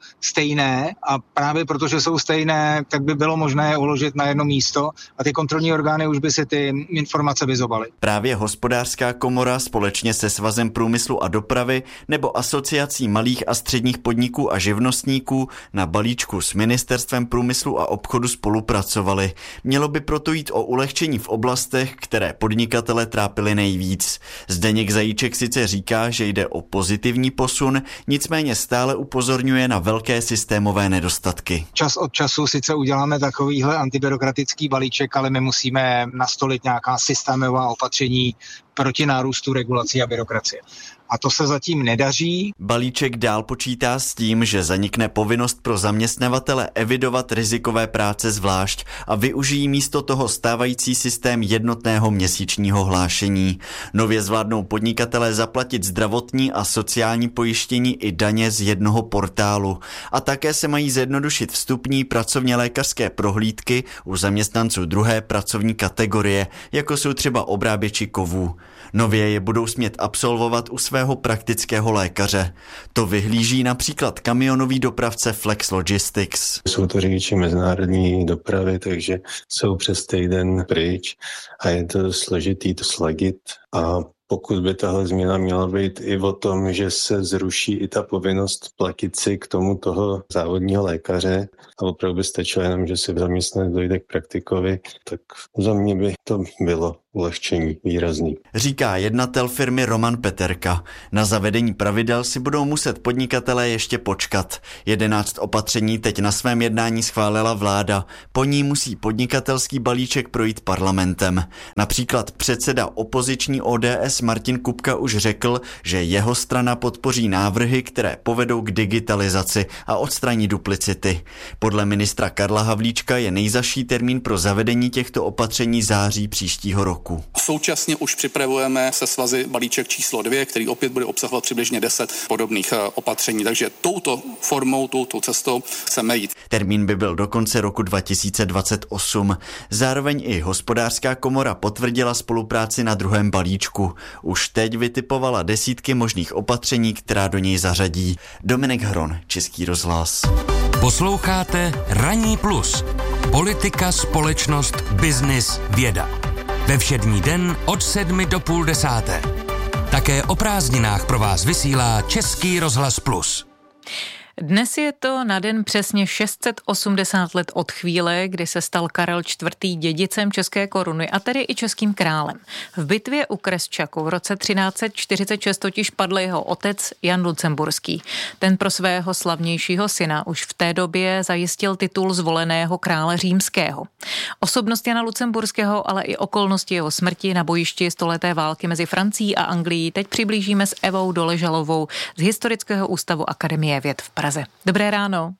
stejné a právě protože jsou stejné, tak by bylo možné je uložit na jedno místo a ty kontrolní orgány už by si ty informace vyzobaly. Právě Hospodářská komora společně se Svazem průmyslu a dopravy nebo Asociací malých a středních podniků a živnostníků na balíčku s Ministerstvem průmyslu a obchodu spolupracovali. Mělo by proto jít o ulehčení v oblastech, které podnikatele trápily nejvíc. Zdeněk Zajíček sice říká, že jde o pozitivní posun, nicméně stále upozorňuje na velké systémové nedostatky. Čas od času sice uděláme takovýhle antibyrokratický balíček, ale my musíme nastolit nějaká systémová opatření proti nárůstu regulací a byrokracie. A to se zatím nedaří. Balíček dál počítá s tím, že zanikne povinnost pro zaměstnavatele evidovat rizikové práce zvlášť a využijí místo toho stávající systém jednotného měsíčního hlášení. Nově zvládnou podnikatelé zaplatit zdravotní a sociální pojištění i daně z jednoho portálu. A také se mají zjednodušit vstupní pracovně lékařské prohlídky u zaměstnanců druhé pracovní kategorie, jako jsou třeba obráběči kovů. Nově je budou smět absolvovat u svého praktického lékaře. To vyhlíží například kamionový dopravce Flex Logistics. Jsou to řidiči mezinárodní dopravy, takže jsou přes týden pryč a je to složitý to sladit. A pokud by tahle změna měla být i o tom, že se zruší i ta povinnost platit si k tomu toho závodního lékaře a opravdu by stačilo jenom, že si v zaměstnanec dojde k praktikovi, tak za mě by to bylo ulehčení výrazný. Říká jednatel firmy Roman Peterka. Na zavedení pravidel si budou muset podnikatelé ještě počkat. 11 opatření teď na svém jednání schválila vláda. Po ní musí podnikatelský balíček projít parlamentem. Například předseda opoziční ODS Martin Kupka už řekl, že jeho strana podpoří návrhy, které povedou k digitalizaci a odstraní duplicity. Podle ministra Karla Havlíčka je nejzazší termín pro zavedení těchto opatření září příštího roku. Současně už připravujeme se svazy balíček číslo 2, který opět bude obsahovat přibližně 10 podobných opatření. Takže touto formou, touto cestou chceme jít. Termín by byl do konce roku 2028. Zároveň i Hospodářská komora potvrdila spolupráci na druhém balíčku. Už teď vytipovala desítky možných opatření, která do něj zařadí. Dominik Hron, Český rozhlas. Posloucháte Ranní plus. Politika, společnost, biznis, věda. Ve všední den od 7 do půl 10. Také o prázdninách pro vás vysílá Český rozhlas plus. Dnes je to na den přesně 680 let od chvíle, kdy se stal Karel IV. Dědicem české koruny a tedy i českým králem. V bitvě u Kresčaku v roce 1346 totiž padl jeho otec Jan Lucemburský. Ten pro svého slavnějšího syna už v té době zajistil titul zvoleného krále římského. Osobnost Jana Lucemburského, ale i okolnosti jeho smrti na bojišti stoleté války mezi Francií a Anglií teď přiblížíme s Evou Doležalovou z Historického ústavu Akademie věd v Praze. Dobré ráno.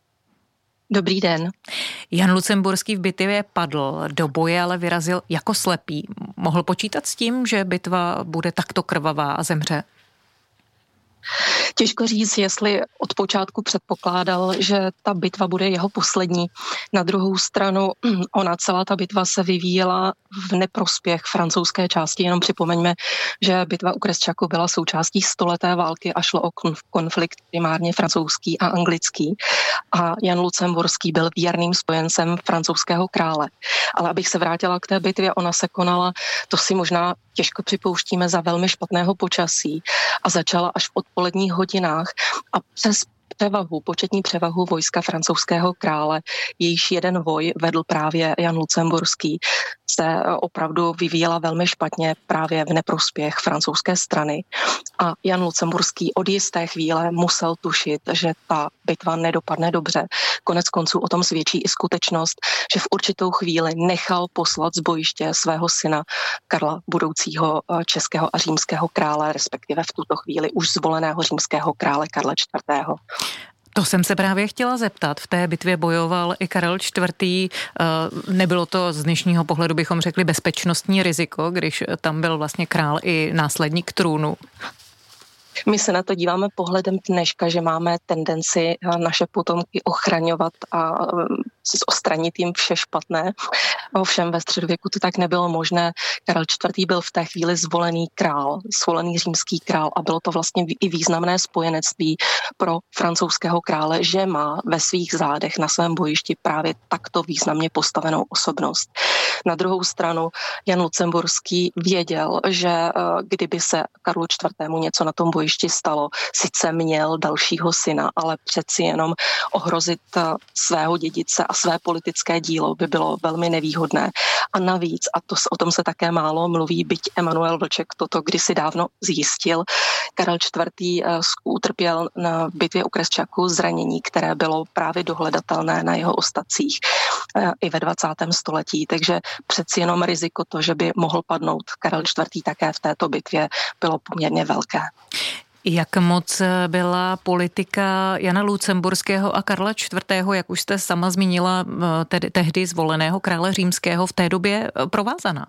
Dobrý den. Jan Lucemburský v bitvě padl do boje, ale vyrazil jako slepý. Mohl počítat s tím, že bitva bude takto krvavá a zemře? Těžko říct, jestli od počátku předpokládal, že ta bitva bude jeho poslední. Na druhou stranu, celá ta bitva se vyvíjela v neprospěch francouzské části. Jenom připomeňme, že bitva u Kresčaku byla součástí stoleté války a šlo o konflikt primárně francouzský a anglický. A Jan Lucemburský byl věrným spojencem francouzského krále. Ale abych se vrátila k té bitvě, ona se konala, to si možná těžko připouštíme, za velmi špatného počasí a začala až v odpoledních hodinách a přes početní převahu vojska francouzského krále, jejíž jeden voj vedl právě Jan Lucemburský, se opravdu vyvíjela velmi špatně právě v neprospěch francouzské strany. A Jan Lucemburský od jisté chvíle musel tušit, že ta bitva nedopadne dobře. Konec konců o tom svědčí i skutečnost, že v určitou chvíli nechal poslat z bojiště svého syna Karla, budoucího českého a římského krále, respektive v tuto chvíli už zvoleného římského krále Karla IV. To jsem se právě chtěla zeptat. V té bitvě bojoval i Karel IV. Nebylo to z dnešního pohledu, bychom řekli, bezpečnostní riziko, když tam byl vlastně král i následník trůnu? My se na to díváme pohledem dneška, že máme tendenci naše potomky ochraňovat a odstranit jim vše špatné. Ovšem ve středověku to tak nebylo možné. Karel IV. Byl v té chvíli zvolený římský král a bylo to vlastně i významné spojenectví pro francouzského krále, že má ve svých zádech na svém bojišti právě takto významně postavenou osobnost. Na druhou stranu Jan Lucemburský věděl, že kdyby se Karlu IV. Něco na tom bojišti stalo, sice měl dalšího syna, ale přeci jenom ohrozit svého dědice a své politické dílo by bylo velmi nevýhodné. A navíc, o tom se také málo mluví, byť Emanuel Vlček toto kdysi dávno zjistil, Karel IV. Utrpěl na bitvě u Kresčaku zranění, které bylo právě dohledatelné na jeho ostatcích i ve 20. století, takže přeci jenom riziko to, že by mohl padnout Karel IV. Také v této bitvě, bylo poměrně velké. Jak moc byla politika Jana Lucemburského a Karla IV., jak už jste sama zmínila, tehdy zvoleného krále římského, v té době provázaná?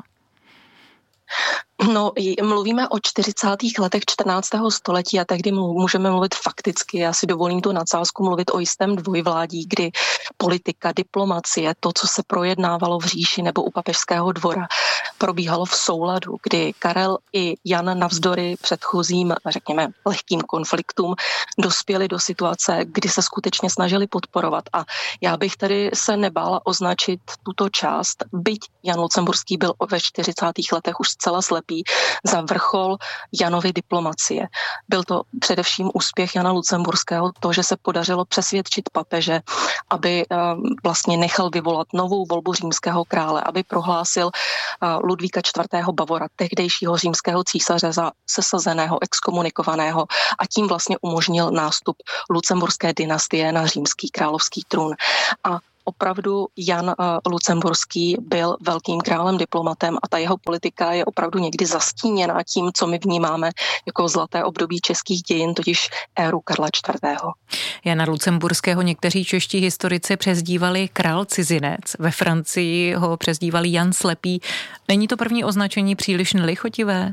No, mluvíme o 40. letech 14. století a tehdy můžeme mluvit fakticky. Já si dovolím tu nadsázku mluvit o jistém dvojvládí, kdy politika, diplomacie, to, co se projednávalo v říši nebo u papežského dvora, probíhalo v souladu, kdy Karel i Jan navzdory předchozím, řekněme, lehkým konfliktům dospěli do situace, kdy se skutečně snažili podporovat. A já bych tady se nebála označit tuto část, byť Jan Lucemburský byl ve 40. letech už zcela slepý, za vrchol Janovy diplomacie. Byl to především úspěch Jana Lucemburského, to, že se podařilo přesvědčit papeže, aby vlastně nechal vyvolat novou volbu římského krále, aby prohlásil Ludvíka IV. Bavora, tehdejšího římského císaře, za sesazeného, exkomunikovaného a tím vlastně umožnil nástup lucemburské dynastie na římský královský trůn. A opravdu Jan Lucemburský byl velkým králem, diplomatem a ta jeho politika je opravdu někdy zastíněná tím, co my vnímáme jako zlaté období českých dějin, totiž éru Karla IV. Jana Lucemburského někteří čeští historici přezdívali král cizinec, ve Francii ho přezdívali Jan Slepý. Není to první označení příliš nelichotivé?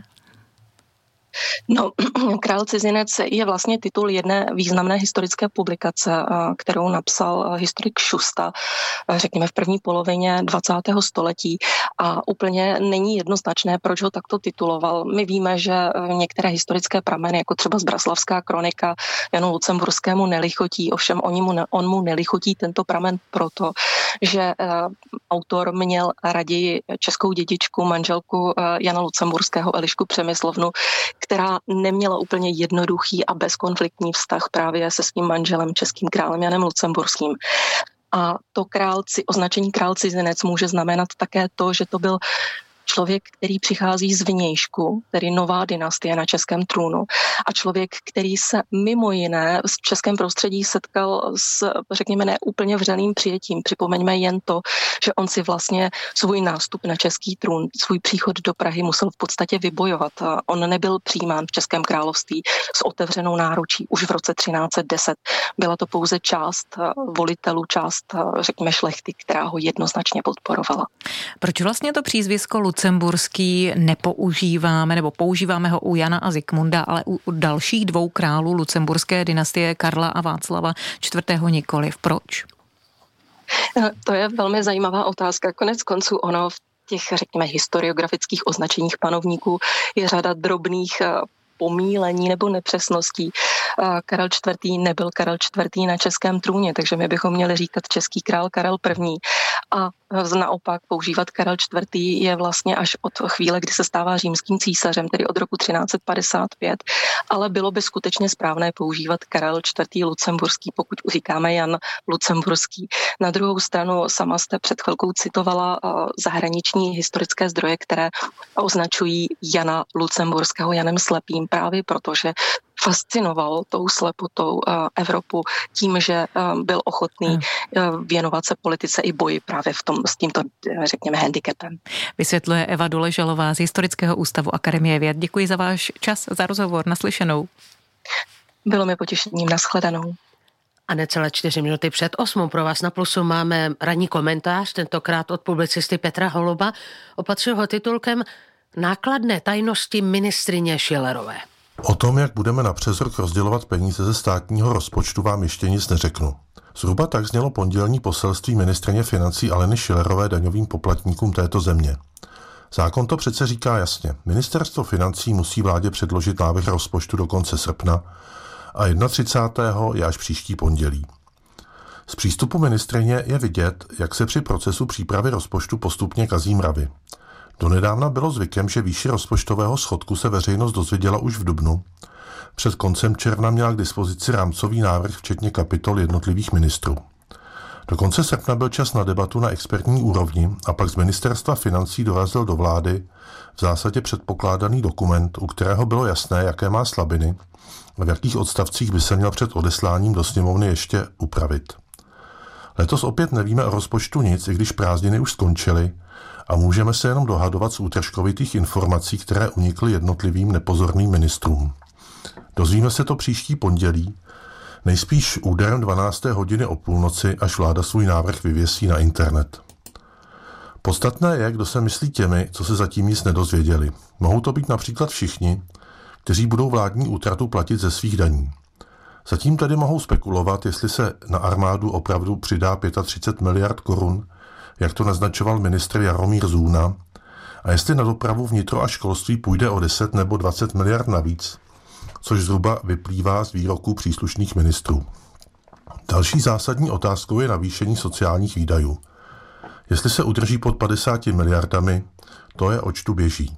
No, Král cizinec je vlastně titul jedné významné historické publikace, kterou napsal historik Šusta, řekněme v první polovině 20. století a úplně není jednoznačné, proč ho takto tituloval. My víme, že některé historické prameny, jako třeba Zbraslavská kronika, Janu Lucemburskému nelichotí, ovšem on mu nelichotí tento pramen proto, že autor měl raději českou dědičku, manželku Jana Lucemburského Elišku Přemyslovnu, která neměla úplně jednoduchý a bezkonfliktní vztah právě se svým manželem, českým králem Janem Lucemburským. A to označení král cizinec může znamenat také to, že to byl člověk, který přichází z vnějšku, tedy nová dynastie na českém trůnu a člověk, který se mimo jiné v českém prostředí setkal s, řekněme, neúplně vřelým přijetím. Připomeňme jen to, že on si vlastně svůj nástup na český trůn, svůj příchod do Prahy musel v podstatě vybojovat. On nebyl přijímán v Českém království s otevřenou náručí už v roce 1310. Byla to pouze část volitelů, část, řekněme, šlechty, která ho jednoznačně podporovala. Proč vlastně to přízvisko Lucemburský nepoužíváme, nebo používáme ho u Jana a Zikmunda, ale u dalších dvou králů lucemburské dynastie Karla a Václava IV. Nikoliv. Proč? To je velmi zajímavá otázka. Konec konců ono v těch, řekněme, historiografických označeních panovníků je řada drobných pomílení nebo nepřesností. Karel IV. Nebyl Karel IV. Na českém trůně, takže my bychom měli říkat český král Karel I. A naopak používat Karel IV. Je vlastně až od chvíle, kdy se stává římským císařem, tedy od roku 1355, ale bylo by skutečně správné používat Karel IV. Lucemburský, pokud říkáme Jan Lucemburský. Na druhou stranu sama jste před chvilkou citovala zahraniční historické zdroje, které označují Jana Lucemburského Janem Slepým právě proto, že fascinoval tou slepotou Evropu tím, že byl ochotný věnovat se politice i boji právě s tímto, řekněme, handicapem. Vysvětluje Eva Doležalová z Historického ústavu Akademie věd. Děkuji za váš čas, za rozhovor. Naslyšenou. Bylo mi potěšením. Nashledanou. A necelé 4 minuty před 8 pro vás na Plusu máme ranní komentář, tentokrát od publicisty Petra Holuba. Opatřil ho titulkem Nákladné tajnosti ministryně Schillerové. O tom, jak budeme na přes rok rozdělovat peníze ze státního rozpočtu, vám ještě nic neřeknu. Zhruba tak znělo pondělní poselství ministryně financí Aleny Schillerové daňovým poplatníkům této země. Zákon to přece říká jasně. Ministerstvo financí musí vládě předložit návrh rozpočtu do konce srpna a 31. je až příští pondělí. Z přístupu ministryně je vidět, jak se při procesu přípravy rozpočtu postupně kazí mravy. Donedávna bylo zvykem, že výši rozpočtového schodku se veřejnost dozvěděla už v dubnu. Před koncem června měla k dispozici rámcový návrh včetně kapitol jednotlivých ministrů. Do konce srpna byl čas na debatu na expertní úrovni a pak z ministerstva financí dorazil do vlády v zásadě předpokládaný dokument, u kterého bylo jasné, jaké má slabiny a v jakých odstavcích by se měl před odesláním do sněmovny ještě upravit. Letos opět nevíme o rozpočtu nic, i když prázdniny už skončily a můžeme se jenom dohadovat z útržkovitých informací, které unikly jednotlivým nepozorným ministrům. Dozvíme se to příští pondělí, nejspíš úderem 12. hodiny o půlnoci, až vláda svůj návrh vyvěsí na internet. Podstatné je, kdo se myslí těmi, co se zatím nic nedozvěděli. Mohou to být například všichni, kteří budou vládní útratu platit ze svých daní. Zatím tedy mohou spekulovat, jestli se na armádu opravdu přidá 35 miliard korun, jak to naznačoval ministr Jaromír Zůna, a jestli na dopravu, vnitro a školství půjde o 10 nebo 20 miliard navíc, což zhruba vyplývá z výroků příslušných ministrů. Další zásadní otázkou je navýšení sociálních výdajů. Jestli se udrží pod 50 miliardami, to je oč tu běží.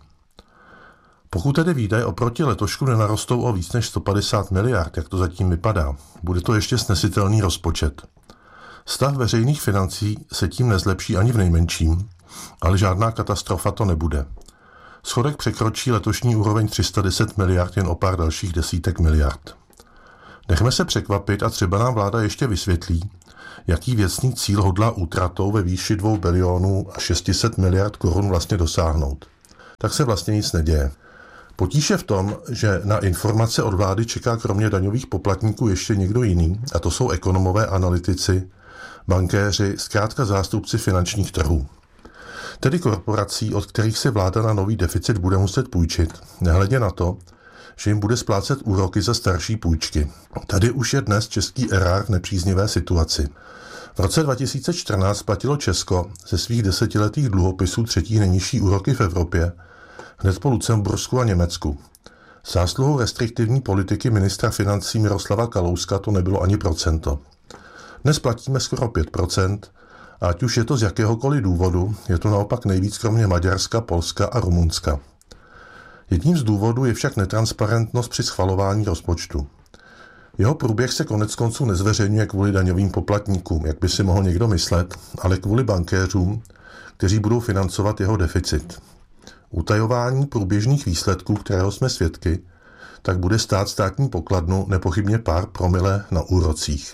Pokud tedy výdaje oproti letošku nenarostou o víc než 150 miliard, jak to zatím vypadá, bude to ještě snesitelný rozpočet. Stav veřejných financí se tím nezlepší ani v nejmenším, ale žádná katastrofa to nebude. Schodek překročí letošní úroveň 310 miliard jen o pár dalších desítek miliard. Nechme se překvapit a třeba nám vláda ještě vysvětlí, jaký věcný cíl hodlá útratou ve výši 2 bilionů a 600 miliard korun vlastně dosáhnout. Tak se vlastně nic neděje. Potíž je v tom, že na informace od vlády čeká kromě daňových poplatníků ještě někdo jiný, a to jsou ekonomové, analytici, bankéři, zkrátka zástupci finančních trhů. Tedy korporací, od kterých si vláda na nový deficit bude muset půjčit, nehledě na to, že jim bude splácet úroky za starší půjčky. Tady už je dnes český erár v nepříznivé situaci. V roce 2014 platilo Česko ze svých 10letých dluhopisů třetí nejnižší úroky v Evropě, hned po Lucembursku a Německu. Zásluhou restriktivní politiky ministra financí Miroslava Kalouska to nebylo ani procento. Dnes platíme skoro 5%, a ať už je to z jakéhokoliv důvodu, je to naopak nejvíc kromě Maďarska, Polska a Rumunska. Jedním z důvodů je však netransparentnost při schvalování rozpočtu. Jeho průběh se koneckonců nezveřejňuje kvůli daňovým poplatníkům, jak by si mohl někdo myslet, ale kvůli bankéřům, kteří budou financovat jeho deficit. Utajování průběžných výsledků, kterého jsme svědky, tak bude stát státní pokladnu nepochybně pár promile na úrocích.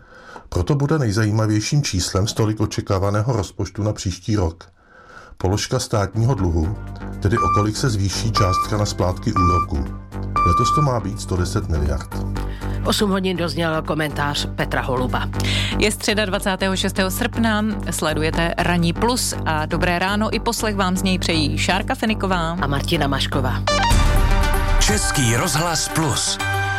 Proto bude nejzajímavějším číslem z tolik očekávaného rozpočtu na příští rok položka státního dluhu, tedy o kolik se zvýší částka na splátky úroků. Letos to má být 110 miliard. 8 hodin dozněl komentář Petra Holuba. Je středa 26. srpna, sledujete Ranní plus a dobré ráno i poslech vám z něj přejí Šárka Feniková a Martina Mašková. Český rozhlas plus.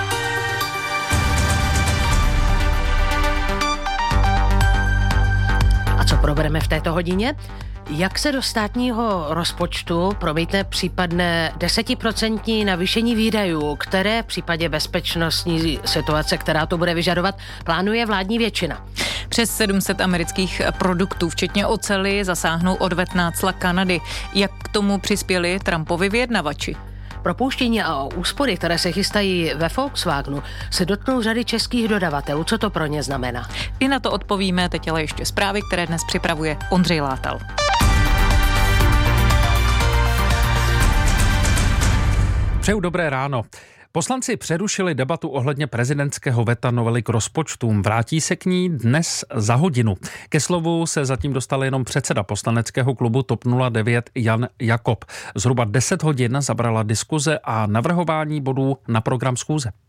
A co probereme v této hodině? Jak se do státního rozpočtu promítne případné 10% navýšení výdajů, které v případě bezpečnostní situace, která to bude vyžadovat, plánuje vládní většina? Přes 700 amerických produktů, včetně oceli, zasáhnou odvetná cla Kanady. Jak k tomu přispěli Trumpovi vyjednavači? Propouštění a úspory, které se chystají ve Volkswagenu, se dotknou řady českých dodavatelů. Co to pro ně znamená? I na to odpovíme, teď ale ještě zprávy, které dnes připravuje Ondřej Látal. Přeju dobré ráno. Poslanci přerušili debatu ohledně prezidentského veta novely k rozpočtům. Vrátí se k ní dnes za hodinu. Ke slovu se zatím dostal jenom předseda poslaneckého klubu TOP 09 Jan Jakob. Zhruba 10 hodin zabrala diskuze a navrhování bodů na program schůze.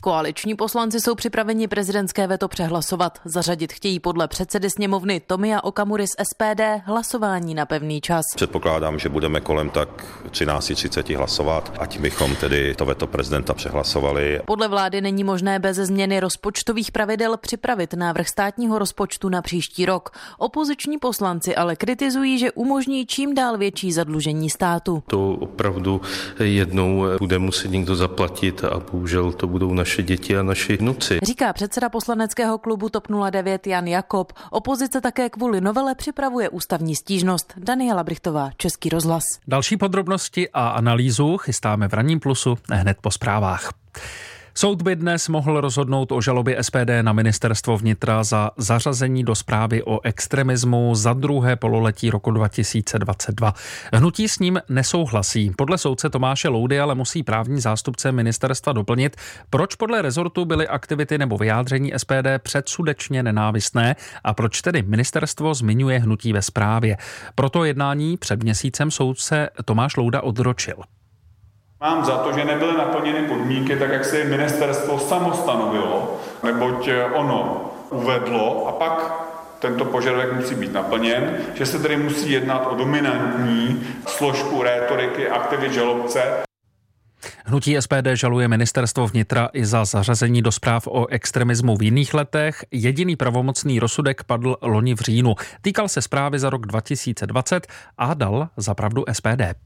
Koaliční poslanci jsou připraveni prezidentské veto přehlasovat. Zařadit chtějí podle předsedy sněmovny Tomia Okamury z SPD hlasování na pevný čas. Předpokládám, že budeme kolem tak 13:30 hlasovat, ať bychom tedy to veto prezidenta přehlasovali. Podle vlády není možné bez změny rozpočtových pravidel připravit návrh státního rozpočtu na příští rok. Opoziční poslanci ale kritizují, že umožní čím dál větší zadlužení státu. To opravdu jednou bude muset někdo zaplatit a bohužel to budou naše děti a naši vnuci. Říká předseda poslaneckého klubu TOP 09 Jan Jakob. Opozice také kvůli novele připravuje ústavní stížnost. Daniela Brichtová, Český rozhlas. Další podrobnosti a analýzu chystáme v Ranním plusu hned po zprávách. Soud by dnes mohl rozhodnout o žalobě SPD na ministerstvo vnitra za zařazení do zprávy o extremismu za druhé pololetí roku 2022. Hnutí s ním nesouhlasí. Podle soudce Tomáše Loudy ale musí právní zástupce ministerstva doplnit, proč podle rezortu byly aktivity nebo vyjádření SPD předsudečně nenávistné a proč tedy ministerstvo zmiňuje hnutí ve zprávě. Proto jednání před měsícem soudce Tomáš Louda odročil. Mám za to, že nebyly naplněny podmínky tak, jak se ministerstvo samo stanovilo, neboť ono uvedlo a pak tento požadavek musí být naplněn, že se tedy musí jednat o dominantní složku rétoriky aktivit žalobce. Hnutí SPD žaluje ministerstvo vnitra i za zařazení do zpráv o extremismu v jiných letech. Jediný pravomocný rozsudek padl loni v říjnu. Týkal se zprávy za rok 2020 a dal za pravdu SPD.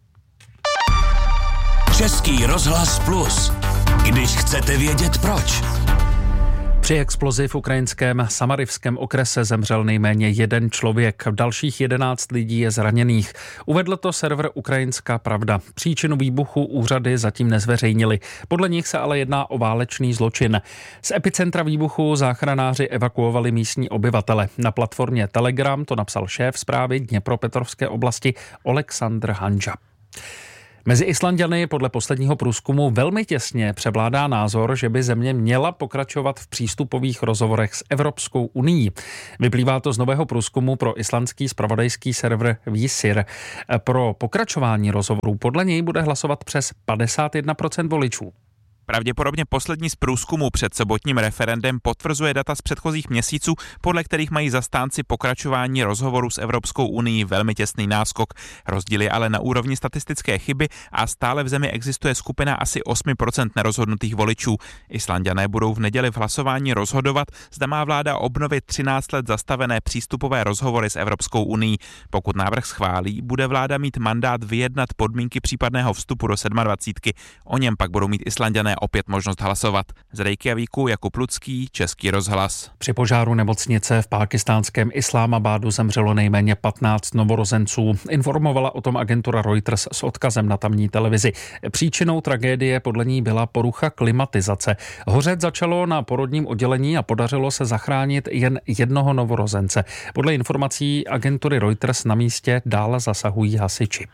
Český rozhlas Plus. Když chcete vědět proč. Při explozi v ukrajinském Samarivském okrese zemřel nejméně jeden člověk, dalších 11 lidí je zraněných. Uvedl to server Ukrajinská pravda. Příčinu výbuchu úřady zatím nezveřejnili. Podle nich se ale jedná o válečný zločin. Z epicentra výbuchu záchranáři evakuovali místní obyvatele. Na platformě Telegram to napsal šéf zprávy Dněpropetrovské oblasti Oleksandr Hanža. Mezi Islanďany podle posledního průzkumu velmi těsně převládá názor, že by země měla pokračovat v přístupových rozhovorech s Evropskou unií. Vyplývá to z nového průzkumu pro islandský zpravodajský server Vísir. Pro pokračování rozhovorů podle něj bude hlasovat přes 51% voličů. Pravděpodobně poslední z průzkumu před sobotním referendem potvrzuje data z předchozích měsíců, podle kterých mají zastánci pokračování rozhovoru s Evropskou unií velmi těsný náskok. Rozdíl je ale na úrovni statistické chyby a stále v zemi existuje skupina asi 8% nerozhodnutých voličů. Islanďané budou v neděli v hlasování rozhodovat, zda má vláda obnovit 13 let zastavené přístupové rozhovory s Evropskou unií. Pokud návrh schválí, bude vláda mít mandát vyjednat podmínky případného vstupu do 27. O něm pak budou mít Islanďané opět možnost hlasovat. Z Reykjavíku Jakub Lucký, Český rozhlas. Při požáru nemocnice v pákistánském Islámabádu zemřelo nejméně 15 novorozenců. Informovala o tom agentura Reuters s odkazem na tamní televizi. Příčinou tragédie podle ní byla porucha klimatizace. Hořet začalo na porodním oddělení a podařilo se zachránit jen jednoho novorozence. Podle informací agentury Reuters na místě dál zasahují hasiči.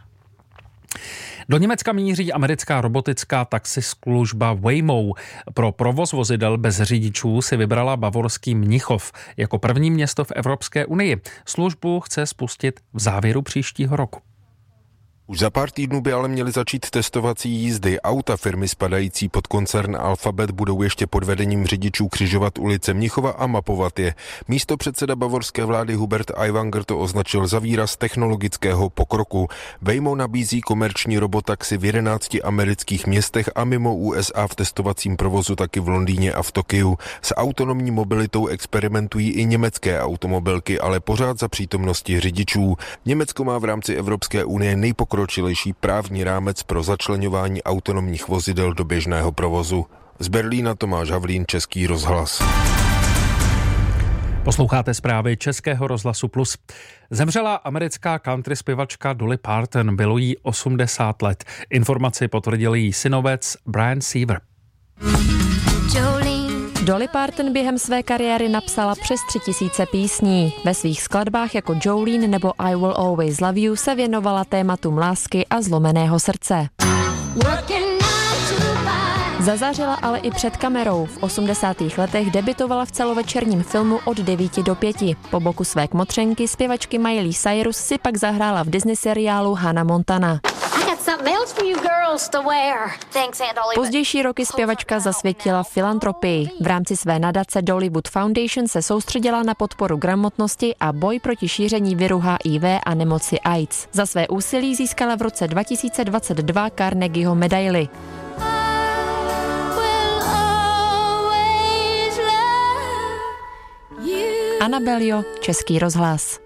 Do Německa míří americká robotická taxislužba Waymo. Pro provoz vozidel bez řidičů si vybrala bavorský Mnichov jako první město v Evropské unii. Službu chce spustit v závěru příštího roku. Už za pár týdnů by ale měly začít testovací jízdy. Auta firmy spadající pod koncern Alphabet budou ještě pod vedením řidičů křižovat ulice Mnichova a mapovat je. Místopředseda bavorské vlády Hubert Aiwanger to označil za výraz technologického pokroku. Waymo nabízí komerční robotaxi v 11 amerických městech a mimo USA v testovacím provozu taky v Londýně a v Tokiu. S autonomní mobilitou experimentují i německé automobilky, ale pořád za přítomnosti řidičů. Německo má v rámci Evropské unie nejpokročilejší právní rámec pro začleňování autonomních vozidel do běžného provozu. Z Berlína Tomáš Havlín, Český rozhlas. Posloucháte zprávy Českého rozhlasu Plus. Zemřela americká country zpěvačka Dolly Parton, bylo jí 80 let. Informaci potvrdil její synovec Brian Seaver. Dolly Parton během své kariéry napsala přes 3000 písní. Ve svých skladbách jako Jolene nebo I Will Always Love You se věnovala tématům lásky a zlomeného srdce. Zazářila ale i před kamerou. V 80. letech debutovala v celovečerním filmu Od 9 do 5. Po boku své kmotřenky zpěvačky Miley Cyrus si pak zahrála v Disney seriálu Hannah Montana. Pozdější roky zpěvačka zasvětila filantropii. V rámci své nadace Dollywood Foundation se soustředila na podporu gramotnosti a boj proti šíření viru HIV a nemoci AIDS. Za své úsilí získala v roce 2022 Carnegieho medaili. Anna Beljo, Český rozhlas.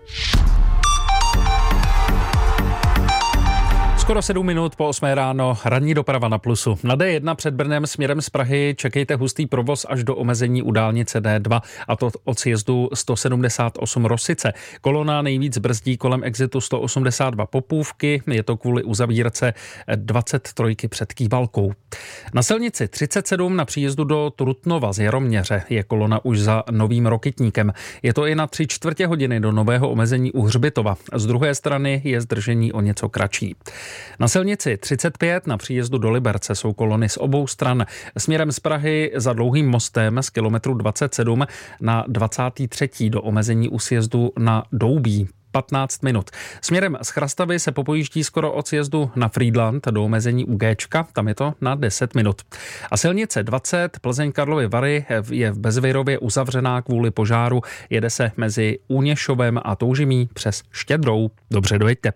Skoro 7 minut po 8 ráno, ranní doprava na Plusu. Na D1 před Brnem směrem z Prahy čekejte hustý provoz až do omezení u dálnice D2, a to od sjezdu 178 Rosice. Kolona nejvíc brzdí kolem exitu 182 Popůvky, je to kvůli uzavírce 23 před Kývalkou. Na silnici 37 na příjezdu do Trutnova z Jaroměře je kolona už za Novým Rokytníkem. Je to i na 3/4 hodiny do nového omezení u Hřbitova. Z druhé strany je zdržení o něco kratší. Na silnici 35 na příjezdu do Liberce jsou kolony z obou stran. Směrem z Prahy za Dlouhým mostem z kilometru 27 na 23. do omezení u sjezdu na Doubí 15 minut. Směrem z Chrastavy se popojíždí skoro od sjezdu na Frýdlant do omezení u Géčka, tam je to na 10 minut. A silnice 20 Plzeň Karlovy Vary je v Bezvěrově uzavřená kvůli požáru, jede se mezi Úněšovem a Toužimí přes Štědrou. Dobře dojeďte.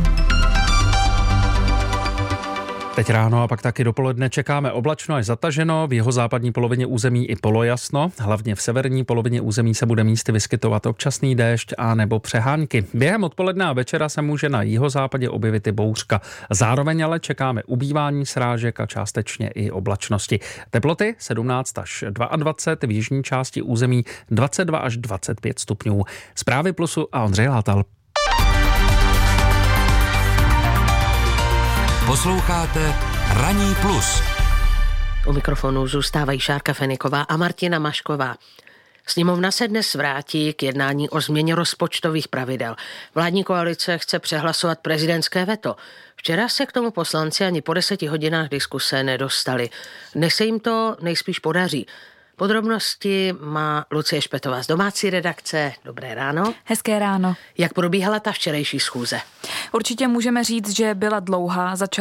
Teď ráno a pak taky dopoledne čekáme oblačno až zataženo, v jihozápadní polovině území i polojasno, hlavně v severní polovině území se bude místy vyskytovat občasný déšť a nebo přehánky. Během odpoledne a večera se může na jihozápadě objevit i bouřka. Zároveň ale čekáme ubývání srážek a částečně i oblačnosti. Teploty 17 až 22, v jižní části území 22 až 25 stupňů. Zprávy Plusu a Ondřej Látal. Posloucháte Ranní plus. U mikrofonu zůstávají Šárka Feniková a Martina Mašková. Sněmovna se dnes vrátí k jednání o změně rozpočtových pravidel. Vládní koalice chce přehlasovat prezidentské veto. Včera se k tomu poslanci ani po 10 hodinách diskuse nedostali. Dnes se jim to nejspíš podaří. Podrobnosti má Lucie Špetová z domácí redakce. Dobré ráno. Hezké ráno. Jak probíhala ta včerejší schůze? Určitě můžeme říct, že byla dlouhá.